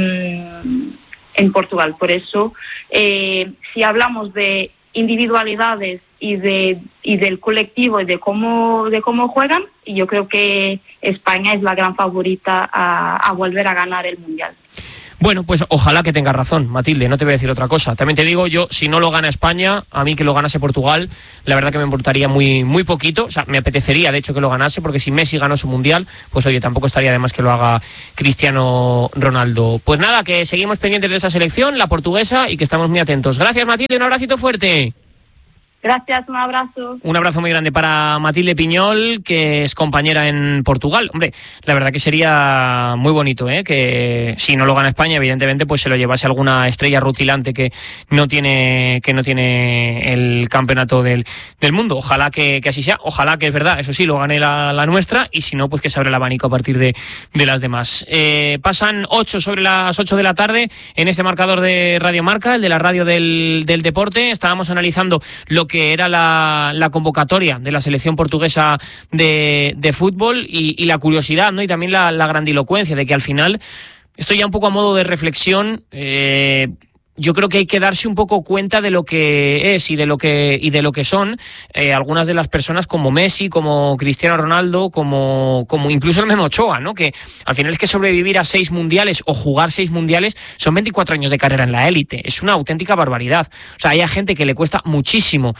en, en Portugal. Por eso, eh, si hablamos de individualidades y de y del colectivo y de cómo de cómo juegan, yo creo que España es la gran favorita a, a volver a ganar el Mundial. Bueno, pues ojalá que tengas razón, Matilde, no te voy a decir otra cosa. También te digo, yo, si no lo gana España, a mí que lo ganase Portugal, la verdad que me importaría muy muy poquito. O sea, me apetecería, de hecho, que lo ganase, porque si Messi ganó su Mundial, pues oye, tampoco estaría de más que lo haga Cristiano Ronaldo. Pues nada, que seguimos pendientes de esa selección, la portuguesa, y que estamos muy atentos. Gracias, Matilde, un abracito fuerte. Gracias, un abrazo. Un abrazo muy grande para Matilde Piñol, que es compañera en Portugal. Hombre, la verdad que sería muy bonito, ¿eh? Que si no lo gana España, evidentemente, pues se lo llevase alguna estrella rutilante que no tiene que no tiene el campeonato del, del mundo. Ojalá que, que así sea. Ojalá que es verdad, eso sí, lo gane la, la nuestra, y si no, pues que se abre el abanico a partir de, de las demás. Eh, pasan ocho sobre las ocho de la tarde en este marcador de Radio Marca, el de la radio del, del deporte. Estábamos analizando lo que era la, la convocatoria de la selección portuguesa de, de fútbol, y, y la curiosidad, ¿no? Y también la, la grandilocuencia de que al final, esto ya un poco a modo de reflexión, eh, yo creo que hay que darse un poco cuenta de lo que es y de lo que y de lo que son eh, algunas de las personas como Messi, como Cristiano Ronaldo, como, como incluso el Memo Ochoa, ¿no? Que al final es que sobrevivir a seis mundiales o jugar seis mundiales son veinticuatro años de carrera en la élite. Es una auténtica barbaridad. O sea, hay gente que le cuesta muchísimo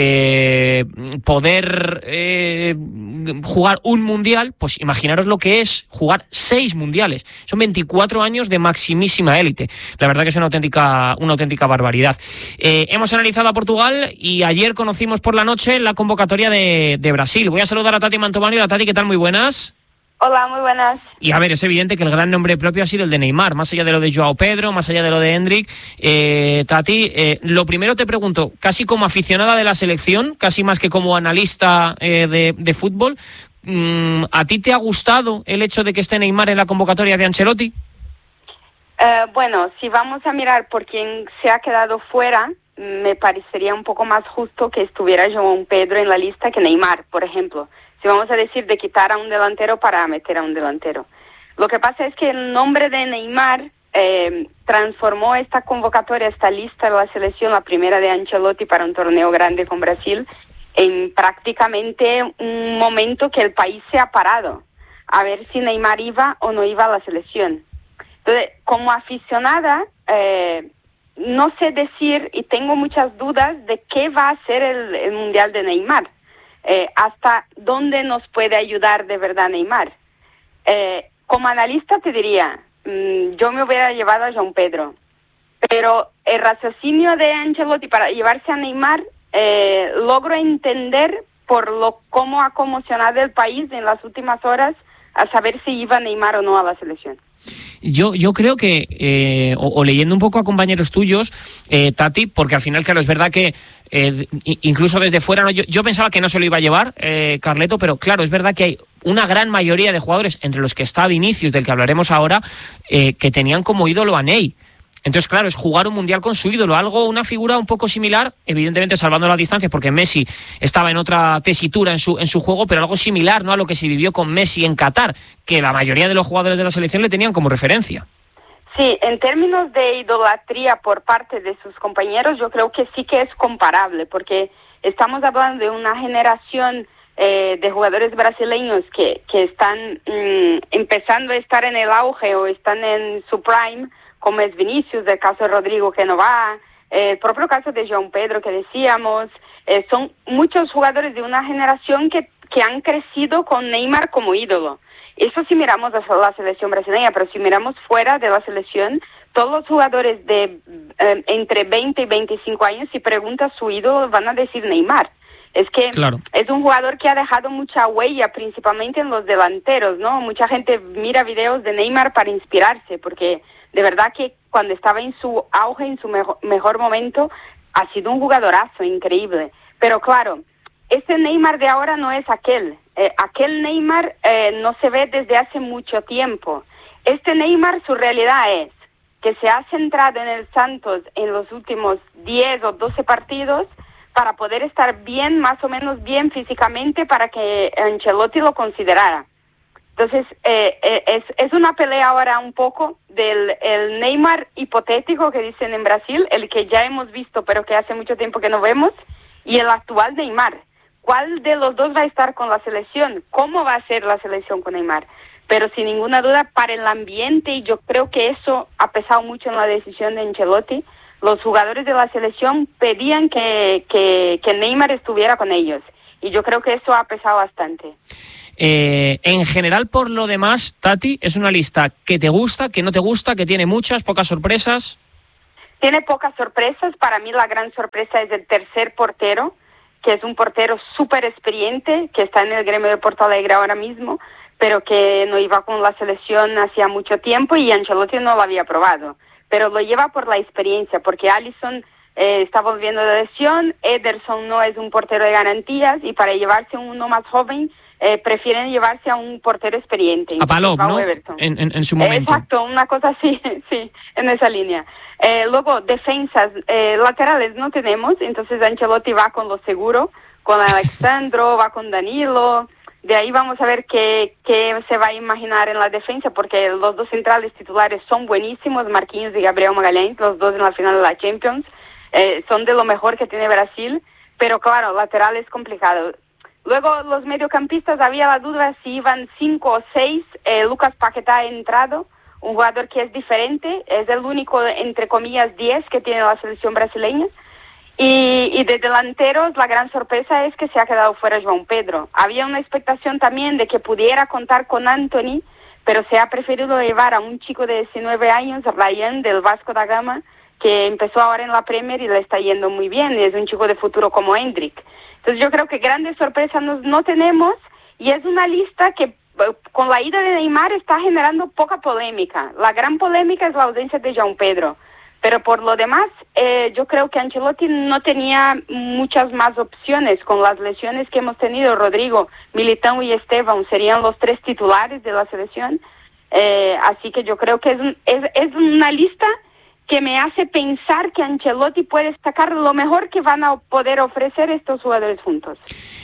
eh, poder eh, jugar un mundial, pues imaginaros lo que es jugar seis mundiales. Son veinticuatro años de maximísima élite. La verdad que es una auténtica una auténtica barbaridad. Eh, hemos analizado a Portugal, y ayer conocimos por la noche la convocatoria de, de Brasil. Voy a saludar a Tati Mantovani. Hola, Tati, ¿qué tal? Muy buenas. Hola, muy buenas. Y a ver, es evidente que el gran nombre propio ha sido el de Neymar, más allá de lo de Joao Pedro, más allá de lo de Endrick. Eh, Tati, eh, lo primero te pregunto, casi como aficionada de la selección, casi más que como analista eh, de, de fútbol, ¿a ti te ha gustado el hecho de que esté Neymar en la convocatoria de Ancelotti? Uh, bueno, si vamos a mirar por quién se ha quedado fuera, me parecería un poco más justo que estuviera João Pedro en la lista que Neymar, por ejemplo. Si vamos a decir de quitar a un delantero para meter a un delantero. Lo que pasa es que el nombre de Neymar eh, transformó esta convocatoria, esta lista de la selección, la primera de Ancelotti para un torneo grande con Brasil, en prácticamente un momento que el país se ha parado a ver si Neymar iba o no iba a la selección. Entonces, como aficionada, eh, no sé decir, y tengo muchas dudas de qué va a ser el, el Mundial de Neymar. Eh, hasta dónde nos puede ayudar de verdad Neymar. Eh, como analista te diría, mmm, yo me hubiera llevado a João Pedro, pero el raciocinio de Ancelotti para llevarse a Neymar, eh, logro entender por lo cómo ha conmocionado el país en las últimas horas a saber si iba Neymar o no a la selección. Yo, yo creo que, eh, o, o leyendo un poco a compañeros tuyos, eh, Tati, porque al final, claro, es verdad que eh, incluso desde fuera, ¿no? yo, yo pensaba que no se lo iba a llevar, eh, Carleto, pero claro, es verdad que hay una gran mayoría de jugadores, entre los que está Vinicius, del que hablaremos ahora, eh, que tenían como ídolo a Ney. Entonces, claro, es jugar un mundial con su ídolo, algo, una figura un poco similar, evidentemente salvando las distancias, porque Messi estaba en otra tesitura en su en su juego, pero algo similar, ¿no?, a lo que se vivió con Messi en Qatar, que la mayoría de los jugadores de la selección le tenían como referencia. Sí, en términos de idolatría por parte de sus compañeros, yo creo que sí que es comparable, porque estamos hablando de una generación eh, de jugadores brasileños que, que están mmm, empezando a estar en el auge o están en su prime, como es Vinicius, el caso de Rodrigo que no va, eh, el propio caso de João Pedro que decíamos, eh, son muchos jugadores de una generación que, que han crecido con Neymar como ídolo. Eso si miramos a la selección brasileña, pero si miramos fuera de la selección, todos los jugadores de eh, entre veinte y veinticinco años, si preguntas su ídolo, van a decir Neymar. Es que claro. es un jugador que ha dejado mucha huella, principalmente en los delanteros, ¿no? Mucha gente mira videos de Neymar para inspirarse, porque de verdad que cuando estaba en su auge, en su mejor, mejor momento, ha sido un jugadorazo increíble. Pero claro, este Neymar de ahora no es aquel. Eh, aquel Neymar eh, no se ve desde hace mucho tiempo. Este Neymar, su realidad es que se ha centrado en el Santos en los últimos diez o doce partidos para poder estar bien, más o menos bien físicamente, para que Ancelotti lo considerara. Entonces, eh, eh, es, es una pelea ahora un poco del el Neymar hipotético que dicen en Brasil, el que ya hemos visto pero que hace mucho tiempo que no vemos, y el actual Neymar. ¿Cuál de los dos va a estar con la selección? ¿Cómo va a ser la selección con Neymar? Pero sin ninguna duda, para el ambiente, y yo creo que eso ha pesado mucho en la decisión de Ancelotti, los jugadores de la selección pedían que, que, que Neymar estuviera con ellos. Y yo creo que eso ha pesado bastante. Eh, en general, por lo demás, Tati, ¿es una lista que te gusta, que no te gusta, que tiene muchas, pocas sorpresas? Tiene pocas sorpresas. Para mí la gran sorpresa es el tercer portero, que es un portero súper experiente, que está en el gremio de Porto Alegre ahora mismo, pero que no iba con la selección hacía mucho tiempo y Ancelotti no lo había probado. Pero lo lleva por la experiencia, porque Alisson eh, está volviendo de lesión, Ederson no es un portero de garantías, y para llevarse uno más joven, eh, prefieren llevarse a un portero experiente. A Palop, ¿no? En, en, en su momento. Exacto, una cosa así, sí, en esa línea. Eh, luego, defensas, eh, laterales no tenemos, entonces Ancelotti va con lo seguro, con Alexandro, va con Danilo. De ahí vamos a ver qué, qué se va a imaginar en la defensa, porque los dos centrales titulares son buenísimos, Marquinhos y Gabriel Magalhães, los dos en la final de la Champions, eh, son de lo mejor que tiene Brasil, pero claro, lateral es complicado. Luego los mediocampistas, había la duda si iban cinco o seis. eh, Lucas Paquetá ha entrado, un jugador que es diferente, es el único, entre comillas, diez que tiene la selección brasileña. Y, y de delanteros, la gran sorpresa es que se ha quedado fuera João Pedro. Había una expectación también de que pudiera contar con Antony, pero se ha preferido llevar a un chico de diecinueve años, Ryan, del Vasco da Gama, que empezó ahora en la Premier y le está yendo muy bien, y es un chico de futuro como Hendrik. Entonces yo creo que grandes sorpresas no, no tenemos, y es una lista que con la ida de Neymar está generando poca polémica. La gran polémica es la ausencia de João Pedro. Pero por lo demás, eh, yo creo que Ancelotti no tenía muchas más opciones. Con las lesiones que hemos tenido, Rodrigo, Militão y Esteban serían los tres titulares de la selección. Eh, así que yo creo que es, es, es una lista que me hace pensar que Ancelotti puede sacar lo mejor que van a poder ofrecer estos jugadores juntos.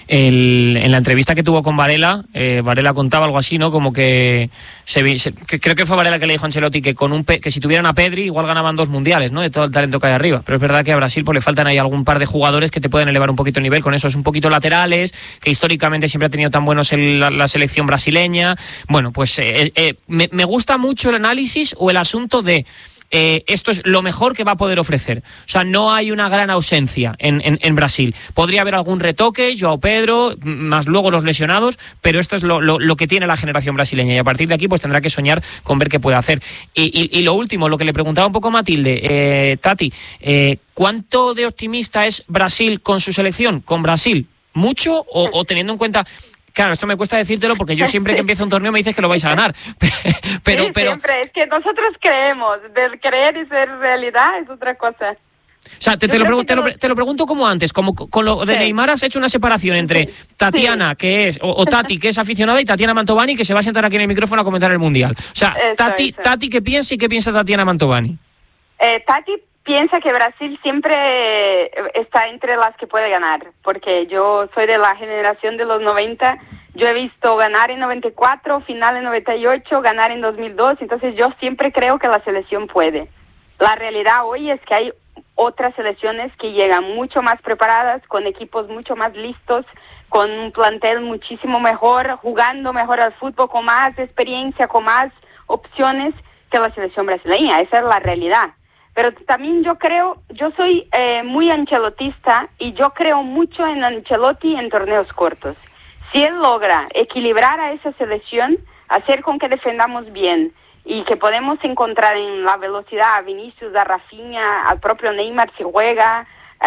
El, en la entrevista que tuvo con Varela, eh, Varela contaba algo así, ¿no? Como que, se, se, que creo que fue Varela que le dijo a Ancelotti que con un que si tuvieran a Pedri igual ganaban dos mundiales, ¿no? De todo el talento que hay arriba. Pero es verdad que a Brasil pues le faltan ahí algún par de jugadores que te pueden elevar un poquito el nivel. Con esos un poquito laterales, que históricamente siempre ha tenido tan buenos el, la, la selección brasileña. Bueno, pues eh, eh, me, me gusta mucho el análisis o el asunto de Eh, esto es lo mejor que va a poder ofrecer. O sea, no hay una gran ausencia en, en, en Brasil. Podría haber algún retoque, João Pedro, más luego los lesionados, pero esto es lo, lo, lo que tiene la generación brasileña, y a partir de aquí pues tendrá que soñar con ver qué puede hacer. Y, y, y lo último, lo que le preguntaba un poco a Matilde, eh, Tati, eh, ¿cuánto de optimista es Brasil con su selección? ¿Con Brasil? ¿Mucho? O, o teniendo en cuenta... Claro, esto me cuesta decírtelo porque yo siempre que empiezo un torneo me dices que lo vais a ganar. Pero, sí, pero... siempre, es que nosotros creemos, del creer y ser realidad es otra cosa. O sea, te, te, lo, pregu- te, lo, te lo pregunto como antes, como con lo de sí. Neymar has hecho una separación entre Tatiana, sí. que es, o, o Tati, que es aficionada, y Tatiana Mantovani, que se va a sentar aquí en el micrófono a comentar el Mundial. O sea, eso, Tati, eso. Tati, ¿qué piensa y qué piensa Tatiana Mantovani? Eh, Tati piensa que Brasil siempre está entre las que puede ganar, porque yo soy de la generación de los noventa, yo he visto ganar en noventa y cuatro, final en noventa y ocho, ganar en dos mil dos, entonces yo siempre creo que la selección puede. La realidad hoy es que hay otras selecciones que llegan mucho más preparadas, con equipos mucho más listos, con un plantel muchísimo mejor, jugando mejor al fútbol, con más experiencia, con más opciones que la selección brasileña. Esa es la realidad. Pero también yo creo, yo soy eh, muy ancelotista, y yo creo mucho en Ancelotti en torneos cortos. Si él logra equilibrar a esa selección, hacer con que defendamos bien y que podemos encontrar en la velocidad a Vinicius, a Rafinha, al propio Neymar si juega, eh,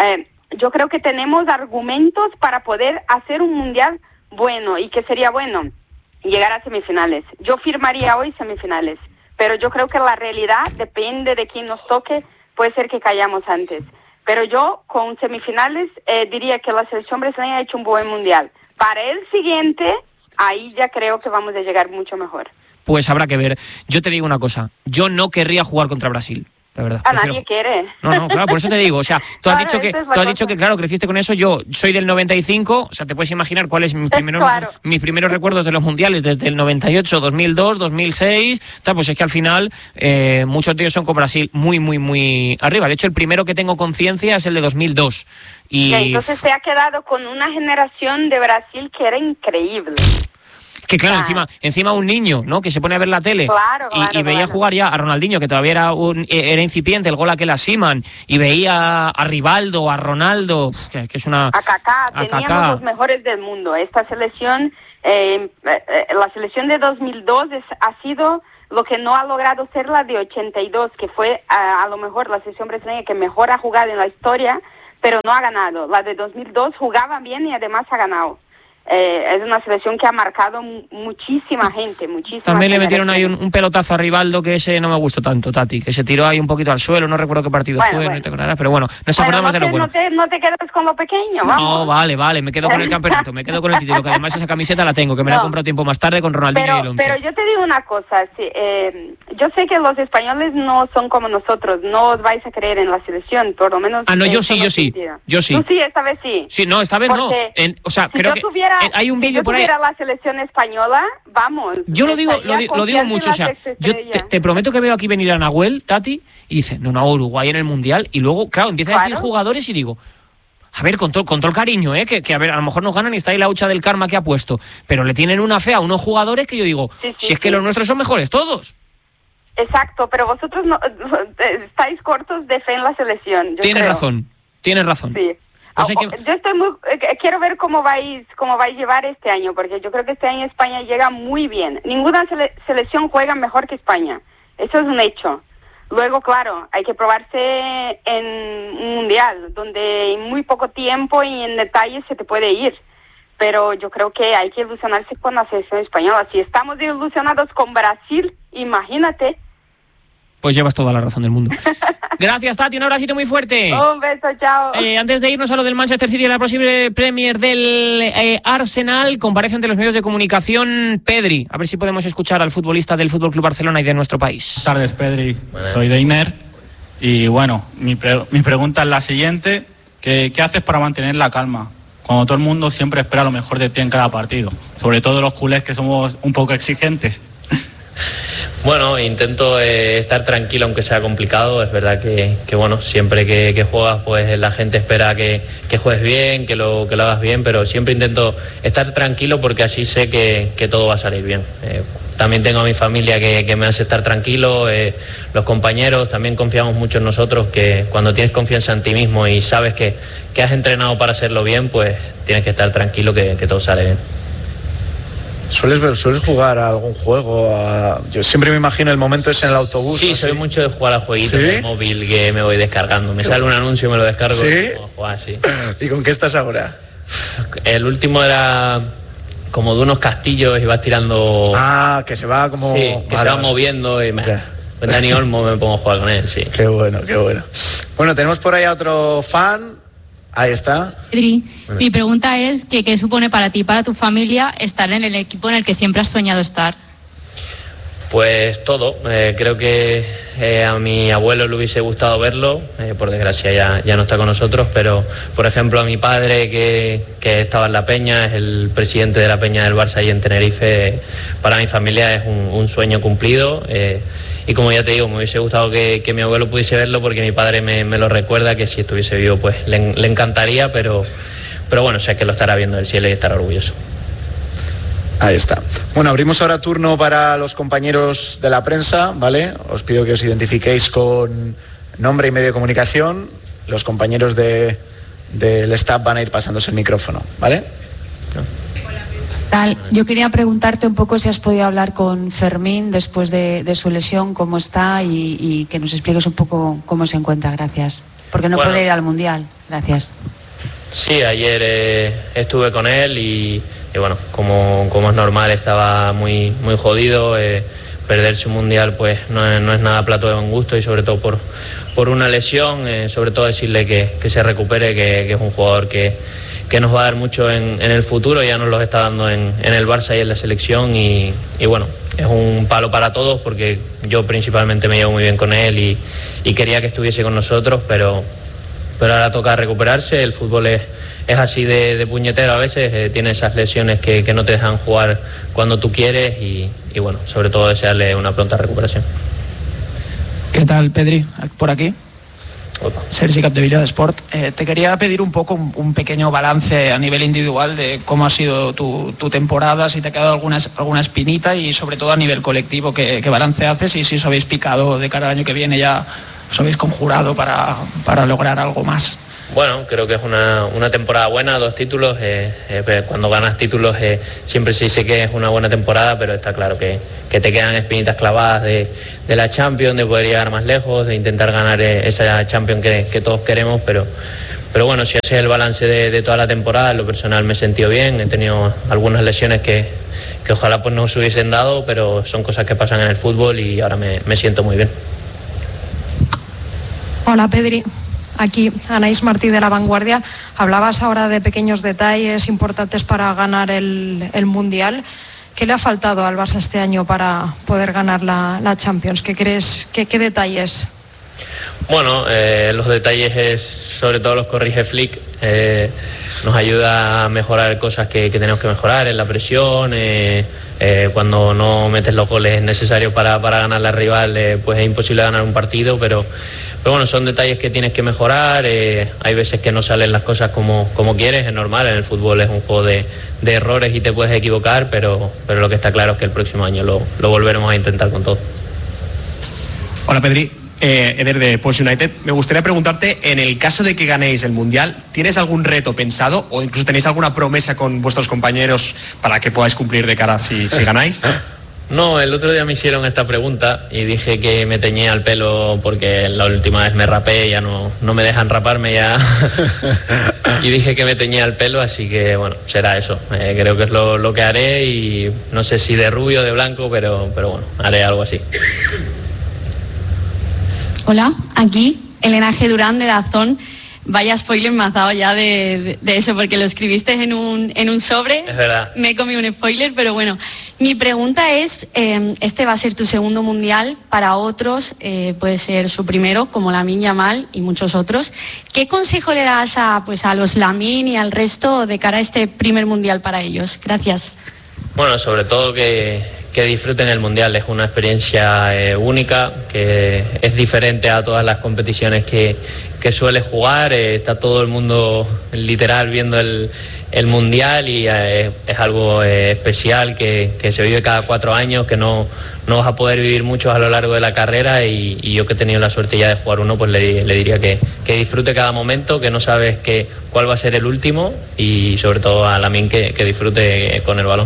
yo creo que tenemos argumentos para poder hacer un mundial bueno. ¿Y que sería bueno? Llegar a semifinales. Yo firmaría hoy semifinales, pero yo creo que la realidad depende de quién nos toque, puede ser que callamos antes. Pero yo con semifinales eh, diría que la selección brasileña ha hecho un buen mundial. Para el siguiente, ahí ya creo que vamos a llegar mucho mejor. Pues habrá que ver. Yo te digo una cosa, yo no querría jugar contra Brasil. La verdad. A Prefiero... nadie quiere. No, no, claro, por eso te digo, o sea, tú has Claro, dicho que esa es la tú has cosa. dicho que claro, creciste con eso, yo soy del noventa y cinco, o sea, te puedes imaginar cuáles mis primeros Claro. mis primeros recuerdos de los mundiales desde el noventa y ocho, dos mil dos, dos mil seis, tal, pues es que al final eh, muchos de ellos son con Brasil muy muy muy arriba. De hecho, el primero que tengo conciencia es el de dos mil dos. Y Y entonces se ha quedado con una generación de Brasil que era increíble. que claro, encima encima un niño, ¿no? Que se pone a ver la tele Claro, y, claro, y veía claro. jugar ya a Ronaldinho, que todavía era un, era incipiente, el gol aquel a Seaman, y veía a Rivaldo, a Ronaldo, que, que es una... A Kaká, a teníamos Kaká. los mejores del mundo. Esta selección, eh, eh, la selección de dos mil dos es, ha sido lo que no ha logrado ser la de ochenta y dos, que fue a, a lo mejor la selección brasileña que mejor ha jugado en la historia, pero no ha ganado. La de dos mil dos jugaba bien y además ha ganado. Eh, es una selección que ha marcado mu- muchísima gente, muchísima También le metieron ahí un, un pelotazo a Rivaldo que ese no me gustó tanto, Tati, que se tiró ahí un poquito al suelo, no recuerdo qué partido Bueno, fue, bueno. no te acordarás, pero bueno, nos Bueno, acordamos no, de lo te, bueno. no, te, no te quedes con lo pequeño, vamos. No, vale, vale, me quedo con el campeonato, me quedo con el título, que además esa camiseta la tengo, que me la he No. comprado tiempo más tarde con Ronaldinho y el Pero, once. pero yo te digo una cosa, sí, eh, yo sé que los españoles no son como nosotros, no os vais a creer en la selección, por lo menos... Ah, no, yo en sí, todo yo sí, sentido. yo sí. Tú sí, esta vez sí. Sí, no, esta vez no. Porque En- o sea, si creo yo que tuviera, eh, hay un si vídeo yo por ahí. tuviera la selección española, vamos. Yo lo digo, estaría lo, di- lo digo confiando en mucho, la o sea, sexta yo estrella. te, te prometo que veo aquí venir a Nahuel, Tati, y dice, no, no, Uruguay en el Mundial, y luego, claro, empieza a decir Claro. jugadores y digo, a ver, con todo, con todo el cariño, ¿eh? Que, que a ver, a lo mejor nos ganan y está ahí la hucha del karma que ha puesto, pero le tienen una fe a unos jugadores que yo digo, Sí, sí, si es que sí. los nuestros son mejores todos. Exacto, pero vosotros no, estáis cortos de fe en la selección. yo Tienes creo. razón, tienes razón. Sí. Pues hay Ah, que- Yo estoy muy, eh, quiero ver cómo vais, cómo vais a llevar este año, porque yo creo que este año España llega muy bien. Ninguna sele- selección juega mejor que España. Eso es un hecho. Luego, claro, hay que probarse en un mundial, donde en muy poco tiempo y en detalles se te puede ir. Pero yo creo que hay que ilusionarse con la selección española. Si estamos ilusionados con Brasil, imagínate. Pues llevas toda la razón del mundo. Gracias, Tati, un abracito muy fuerte. Un beso, chao. Eh, antes de irnos a lo del Manchester City y a la posible Premier del eh, Arsenal, comparece ante los medios de comunicación Pedri. A ver si podemos escuchar al futbolista del Fútbol Club Barcelona y de nuestro país. Buenas tardes, Pedri. Soy Deiner. Y bueno, mi, pre- mi pregunta es la siguiente. ¿Qué, ¿Qué haces para mantener la calma? Cuando todo el mundo siempre espera lo mejor de ti en cada partido. Sobre todo los culés que somos un poco exigentes. Bueno, intento eh, estar tranquilo aunque sea complicado. Es verdad que, que bueno, siempre que, que juegas pues la gente espera que, que juegues bien, que lo, que lo hagas bien, pero siempre intento estar tranquilo porque así sé que, que todo va a salir bien. Eh, también tengo a mi familia que, que me hace estar tranquilo, eh, los compañeros también confiamos mucho en nosotros, que cuando tienes confianza en ti mismo y sabes que, que has entrenado para hacerlo bien, pues tienes que estar tranquilo que, que todo sale bien. ¿Sueles ver, sueles jugar a algún juego? A... Yo siempre me imagino el momento ese en el autobús. Sí, ¿no? soy mucho de jugar a jueguitos ¿Sí? de móvil que me voy descargando. Me sale un anuncio y me lo descargo. ¿Sí? Y pongo a jugar, sí. ¿Y con qué estás ahora? El último era como de unos castillos y vas tirando... Ah, que se va como... Sí, que se va moviendo y me... Con Dani Olmo me pongo a jugar con él, sí. Qué bueno, qué bueno. Bueno, tenemos por ahí a otro fan. Ahí está. Pedri, mi pregunta es que, ¿qué supone para ti, para tu familia, estar en el equipo en el que siempre has soñado estar? Pues todo, eh, creo que eh, a mi abuelo le hubiese gustado verlo, eh, por desgracia ya, ya no está con nosotros, pero por ejemplo a mi padre que, que estaba en la Peña, es el presidente de la Peña del Barça ahí en Tenerife, para mi familia es un, un sueño cumplido, eh, y como ya te digo, me hubiese gustado que, que mi abuelo pudiese verlo porque mi padre me, me lo recuerda, que si estuviese vivo pues le, le encantaría, pero, pero bueno, sé que lo estará viendo el cielo y estará orgulloso. Ahí está. Bueno, abrimos ahora turno para los compañeros de la prensa, ¿vale? Os pido que os identifiquéis con nombre y medio de comunicación. Los compañeros de, del staff van a ir pasándose el micrófono, ¿vale? Tal, yo quería preguntarte un poco si has podido hablar con Fermín después de, de su lesión, cómo está y, y que nos expliques un poco cómo se encuentra, gracias. Porque no Bueno. puede ir al Mundial, gracias. Sí, ayer eh, estuve con él y, y bueno, como, como es normal, estaba muy, muy jodido. Eh, perderse un mundial pues no es, no es nada plato de buen gusto y sobre todo por, por una lesión. Eh, sobre todo decirle que, que se recupere, que, que es un jugador que, que nos va a dar mucho en, en el futuro. Ya nos lo está dando en, en el Barça y en la selección y, y bueno, es un palo para todos porque yo principalmente me llevo muy bien con él y, y quería que estuviese con nosotros, pero... pero ahora toca recuperarse. El fútbol es, es así de, de puñetero a veces, eh, tiene esas lesiones que, que no te dejan jugar cuando tú quieres y, y bueno, sobre todo desearle una pronta recuperación. ¿Qué tal, Pedri? Por aquí. Opa. Sergi Capdevila de Sport. Eh, te quería pedir un poco un, un pequeño balance a nivel individual de cómo ha sido tu, tu temporada, si te ha quedado alguna, alguna espinita y sobre todo a nivel colectivo, qué, qué balance haces y si os habéis picado de cara al año que viene ya... os habéis conjurado para, para lograr algo más. Bueno, creo que es una, una temporada buena, dos títulos. Eh, eh, cuando ganas títulos eh, siempre se dice que es una buena temporada, pero está claro que, que te quedan espinitas clavadas de, de la Champions, de poder llegar más lejos, de intentar ganar eh, esa Champions que, que todos queremos, pero, pero bueno, si haces el balance de, de toda la temporada, en lo personal me he sentido bien, he tenido algunas lesiones que, que ojalá pues no se hubiesen dado, pero son cosas que pasan en el fútbol y ahora me, me siento muy bien. Hola, Pedri. Aquí Anaís Martí de La Vanguardia. Hablabas ahora de pequeños detalles importantes para ganar el, el Mundial. ¿Qué le ha faltado al Barça este año para poder ganar la, la Champions? ¿Qué crees? ¿Qué, qué detalles? Bueno, eh, los detalles es, sobre todo los corrige Flick. Eh, nos ayuda a mejorar cosas que, que tenemos que mejorar en la presión. Eh, eh, cuando no metes los goles necesarios para, para ganar la rival, eh, pues es imposible ganar un partido, pero... Pero bueno, son detalles que tienes que mejorar, eh, hay veces que no salen las cosas como, como quieres, es normal, en el fútbol es un juego de, de errores y te puedes equivocar, pero, pero lo que está claro es que el próximo año lo, lo volveremos a intentar con todo. Hola, Pedri, eh, Eder de Post United. Me gustaría preguntarte, en el caso de que ganéis el Mundial, ¿tienes algún reto pensado o incluso tenéis alguna promesa con vuestros compañeros para que podáis cumplir de cara si, si ganáis? No, el otro día me hicieron esta pregunta y dije que me teñía el pelo porque la última vez me rapé, ya no, no me dejan raparme ya. Y dije que me teñía el pelo, así que bueno, será eso. Eh, creo que es lo, lo que haré y no sé si de rubio o de blanco, pero, pero bueno, haré algo así. Hola, aquí Elena G. Durán de Dazón. Vaya spoiler me has dado ya de, de, de eso, porque lo escribiste en un, en un sobre. Es verdad. Me he comido un spoiler, pero bueno. Mi pregunta es, eh, este va a ser tu segundo mundial, para otros eh, puede ser su primero, como Lamine Yamal y muchos otros. ¿Qué consejo le das a, pues, a los Lamine y al resto de cara a este primer mundial para ellos? Gracias. Bueno, sobre todo que, que disfruten el mundial, es una experiencia eh, única, que es diferente a todas las competiciones que, que suele jugar, eh, está todo el mundo literal viendo el, el mundial y eh, es algo eh, especial que, que se vive cada cuatro años, que no, no vas a poder vivir muchos a lo largo de la carrera y, y yo que he tenido la suerte ya de jugar uno, pues le, le diría que, que disfrute cada momento, que no sabes que, cuál va a ser el último y sobre todo a Lamine que, que disfrute con el balón.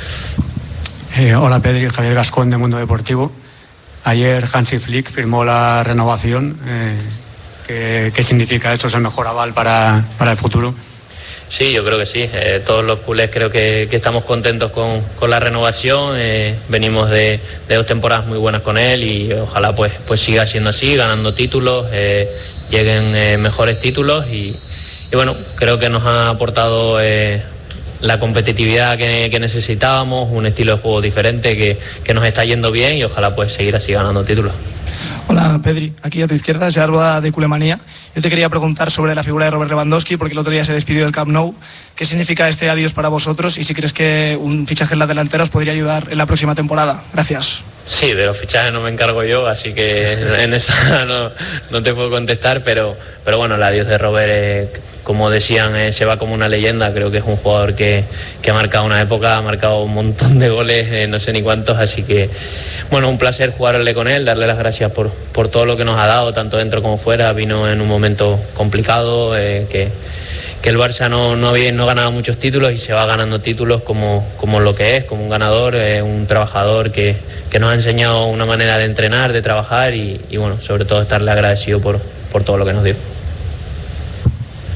Eh, hola, Pedri, Javier Gascón de Mundo Deportivo. Ayer Hansi Flick firmó la renovación. Eh, ¿qué, ¿Qué significa eso? ¿Es el mejor aval para, para el futuro? Sí, yo creo que sí. Eh, todos los culés creo que, que estamos contentos con, con la renovación. Eh, venimos de, de dos temporadas muy buenas con él y ojalá pues, pues siga siendo así, ganando títulos, eh, lleguen eh, mejores títulos y, y bueno, creo que nos ha aportado... Eh, la competitividad que, que necesitábamos, un estilo de juego diferente que, que nos está yendo bien y ojalá pues seguir así ganando títulos. Hola, Pedri, aquí a tu izquierda, Gerardo de Culemanía. Yo te quería preguntar sobre la figura de Robert Lewandowski, porque el otro día se despidió del Camp Nou. ¿Qué significa este adiós para vosotros y si crees que un fichaje en la delantera os podría ayudar en la próxima temporada? Gracias. Sí, de los fichajes no me encargo yo, así que en esa no, no te puedo contestar, pero, pero bueno, el adiós de Robert, eh, como decían, eh, se va como una leyenda. Creo que es un jugador que, que ha marcado una época, ha marcado un montón de goles, eh, no sé ni cuántos, así que bueno, un placer jugarle con él, darle las gracias por, por todo lo que nos ha dado, tanto dentro como fuera. Vino en un momento complicado, eh, que, que el Barça no, no, había, no ganaba muchos títulos y se va ganando títulos como, como lo que es, como un ganador, eh, un trabajador que, que nos ha enseñado una manera de entrenar, de trabajar y, y bueno, sobre todo estarle agradecido por, por todo lo que nos dio. Hola.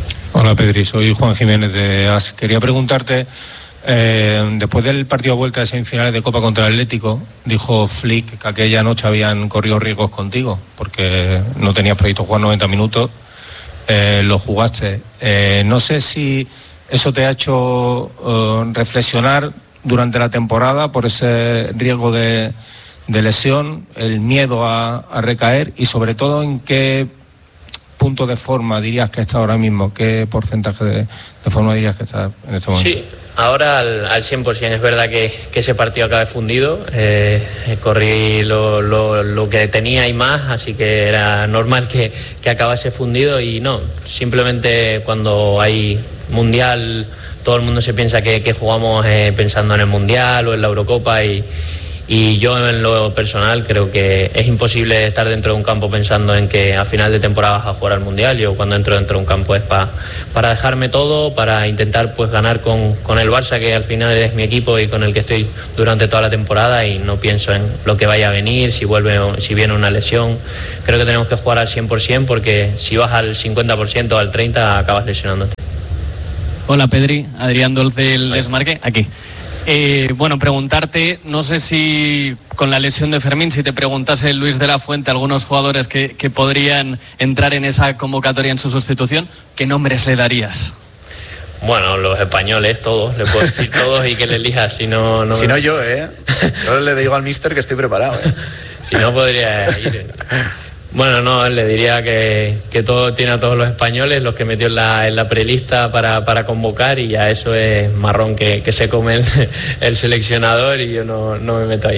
Hola Pedri, soy Juan Jiménez de A S. Quería preguntarte, eh, después del partido de vuelta de semifinales de Copa contra el Atlético, dijo Flick que aquella noche habían corrido riesgos contigo, porque no tenías previsto jugar noventa minutos, eh, lo jugaste. Eh, no sé si eso te ha hecho uh, reflexionar durante la temporada por ese riesgo de, de lesión, el miedo a, a recaer y sobre todo en qué punto de forma dirías que está ahora mismo, qué porcentaje de, de forma dirías que está en este momento. Sí, ahora al, al cien por ciento. Es verdad que, que ese partido acabé fundido, eh, corrí lo, lo, lo que tenía y más, así que era normal que, que acabase fundido y no, simplemente cuando hay mundial todo el mundo se piensa que, que jugamos eh, pensando en el mundial o en la Eurocopa y, y yo en lo personal creo que es imposible estar dentro de un campo pensando en que a final de temporada vas a jugar al mundial. Yo cuando entro dentro de un campo es pa, para dejarme todo, para intentar pues ganar con, con el Barça, que al final es mi equipo y con el que estoy durante toda la temporada, y no pienso en lo que vaya a venir, si vuelve, si viene una lesión. Creo que tenemos que jugar al cien por ciento, porque si vas al cincuenta por ciento o al treinta por ciento acabas lesionándote. Hola Pedri, Adrián Dolce del Desmarque, aquí. Eh, bueno, preguntarte, no sé si con la lesión de Fermín, si te preguntase Luis de la Fuente algunos jugadores que, que podrían entrar en esa convocatoria en su sustitución, ¿qué nombres le darías? Bueno, los españoles, todos, le puedo decir todos y que le elijas, si no... no si me... no yo, ¿eh? Yo le digo al míster que estoy preparado, ¿eh? Si no podría ir... Bueno, no, le diría que, que todo tiene a todos los españoles, los que metió en la, en la prelista para, para convocar, y ya eso es marrón que, que se come el, el seleccionador y yo no, no me meto ahí.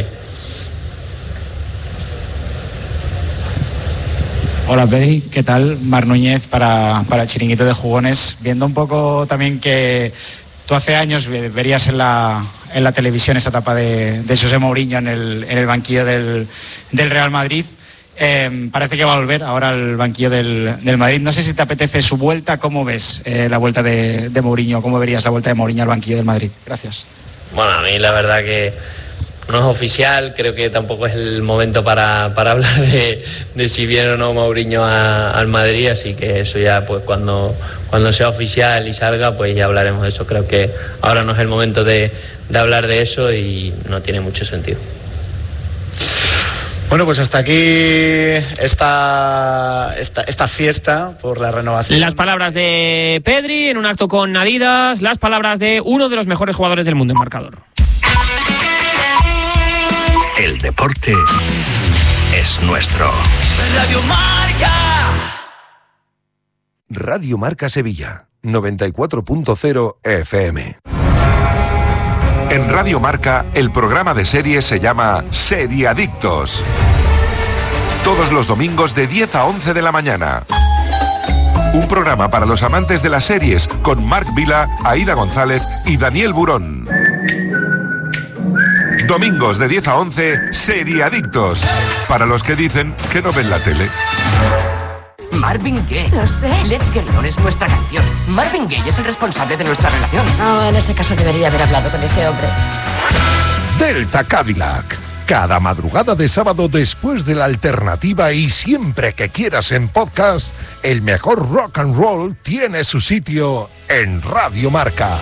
Hola Pedri, ¿qué tal? Mar Núñez para, para el Chiringuito de Jugones. Viendo un poco también que tú hace años verías en la, en la televisión esa etapa de, de José Mourinho en el, en el banquillo del, del Real Madrid. Eh, parece que va a volver ahora al banquillo del, del Madrid. No sé si te apetece su vuelta. ¿Cómo ves eh, la vuelta de, de Mourinho? ¿Cómo verías la vuelta de Mourinho al banquillo del Madrid? Gracias. Bueno, a mí la verdad que no es oficial. Creo que tampoco es el momento para, para hablar de, de si viene o no Mourinho a, al Madrid. Así que eso ya, pues cuando, cuando sea oficial y salga, pues ya hablaremos de eso. Creo que ahora no es el momento de, de hablar de eso y no tiene mucho sentido. Bueno, pues hasta aquí esta, esta, esta fiesta por la renovación. Las palabras de Pedri en un acto con Adidas, las palabras de uno de los mejores jugadores del mundo en marcador. El deporte es nuestro. Radio Marca. Radio Marca Sevilla, noventa y cuatro punto cero F M. En Radio Marca, el programa de series se llama Seriadictos. Todos los domingos de diez a once de la mañana. Un programa para los amantes de las series con Marc Vila, Aida González y Daniel Burón. Domingos de diez a once, Seriadictos. Para los que dicen que no ven la tele. Marvin Gaye. Lo sé. Let's Get On es nuestra canción. Marvin Gaye es el responsable de nuestra relación. No, en ese caso debería haber hablado con ese hombre. Delta Cadillac. Cada madrugada de sábado después de la alternativa y siempre que quieras en podcast, el mejor rock and roll tiene su sitio en Radio Marca.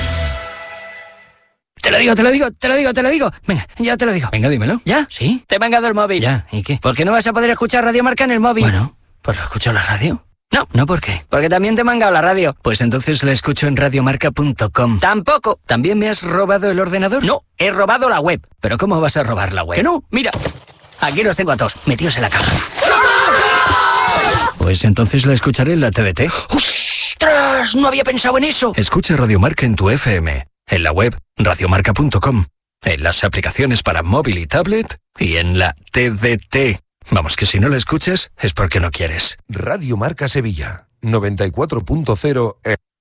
Te lo digo, te lo digo, te lo digo, te lo digo. Venga, ya te lo digo. Venga, dímelo. ¿Ya? ¿Sí? Te he mangado el móvil. Ya, ¿y qué? ¿Por qué no vas a poder escuchar Radio Marca en el móvil? Bueno, pues lo escucho en la radio. No, no, ¿por qué? Porque también te he mangado la radio. Pues entonces la escucho en radiomarca punto com. Tampoco. ¿También me has robado el ordenador? No, he robado la web. ¿Pero cómo vas a robar la web? Que no, mira. Aquí los tengo a todos, metidos en la caja. Pues entonces la escucharé en la T D T. ¡Ostras! No había pensado en eso. Escucha Radio Marca en tu F M, en la web radiomarca punto com, en las aplicaciones para móvil y tablet y en la T D T. Vamos, que si no la escuchas es porque no quieres. Radio Marca Sevilla, noventa y cuatro punto cero.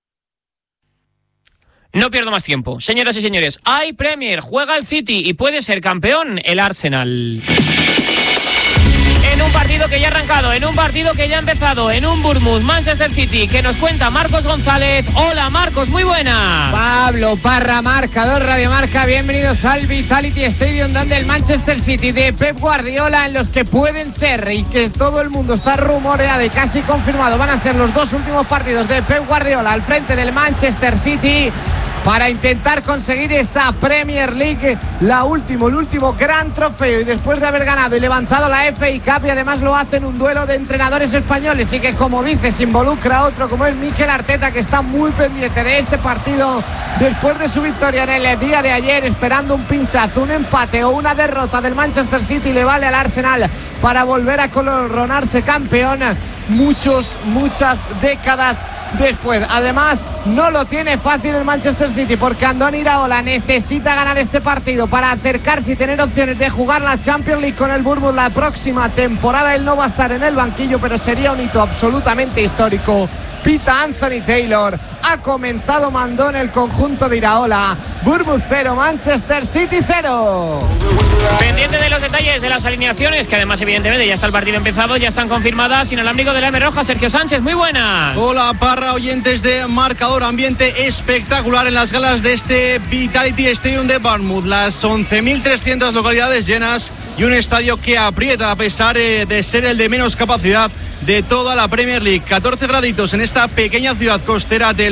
No pierdo más tiempo. Señoras y señores, hay Premier, juega el City y puede ser campeón el Arsenal. en un partido que ya ha arrancado, en un partido que ya ha empezado, en un Bournemouth Manchester City, que nos cuenta Marcos González. Hola Marcos, muy buena. Pablo Parra, marcador Radio Marca, bienvenidos al Vitality Stadium, donde el Manchester City de Pep Guardiola, en los que pueden ser y que todo el mundo está rumoreado y casi confirmado, van a ser los dos últimos partidos de Pep Guardiola al frente del Manchester City, para intentar conseguir esa Premier League, la último, el último gran trofeo, y después de haber ganado y levantado la F A Cup, y además lo hace en un duelo de entrenadores españoles, y que, como dices, involucra a otro como es Mikel Arteta, que está muy pendiente de este partido después de su victoria en el día de ayer, esperando un pinchazo, un empate o una derrota del Manchester City le vale al Arsenal para volver a coronarse campeón muchos, muchas décadas después. Además, no lo tiene fácil el Manchester City, porque Andoni Iraola necesita ganar este partido para acercarse y tener opciones de jugar la Champions League con el Bournemouth la próxima temporada. Él no va a estar en el banquillo, pero sería un hito absolutamente histórico. Pita Anthony Taylor, ha comentado mandó en el conjunto de Iraola. Bournemouth cero, Manchester City cero. Pendiente de los detalles de las alineaciones, que además evidentemente ya está el partido empezado, ya están confirmadas. Inalámbrico de la M Roja, Sergio Sánchez, muy buenas. Hola Parra, oyentes de Marcador. Ambiente espectacular en las galas de este Vitality Stadium de Bournemouth. Las once mil trescientas localidades llenas y un estadio que aprieta a pesar de ser el de menos capacidad de toda la Premier League. catorce graditos en esta pequeña ciudad costera del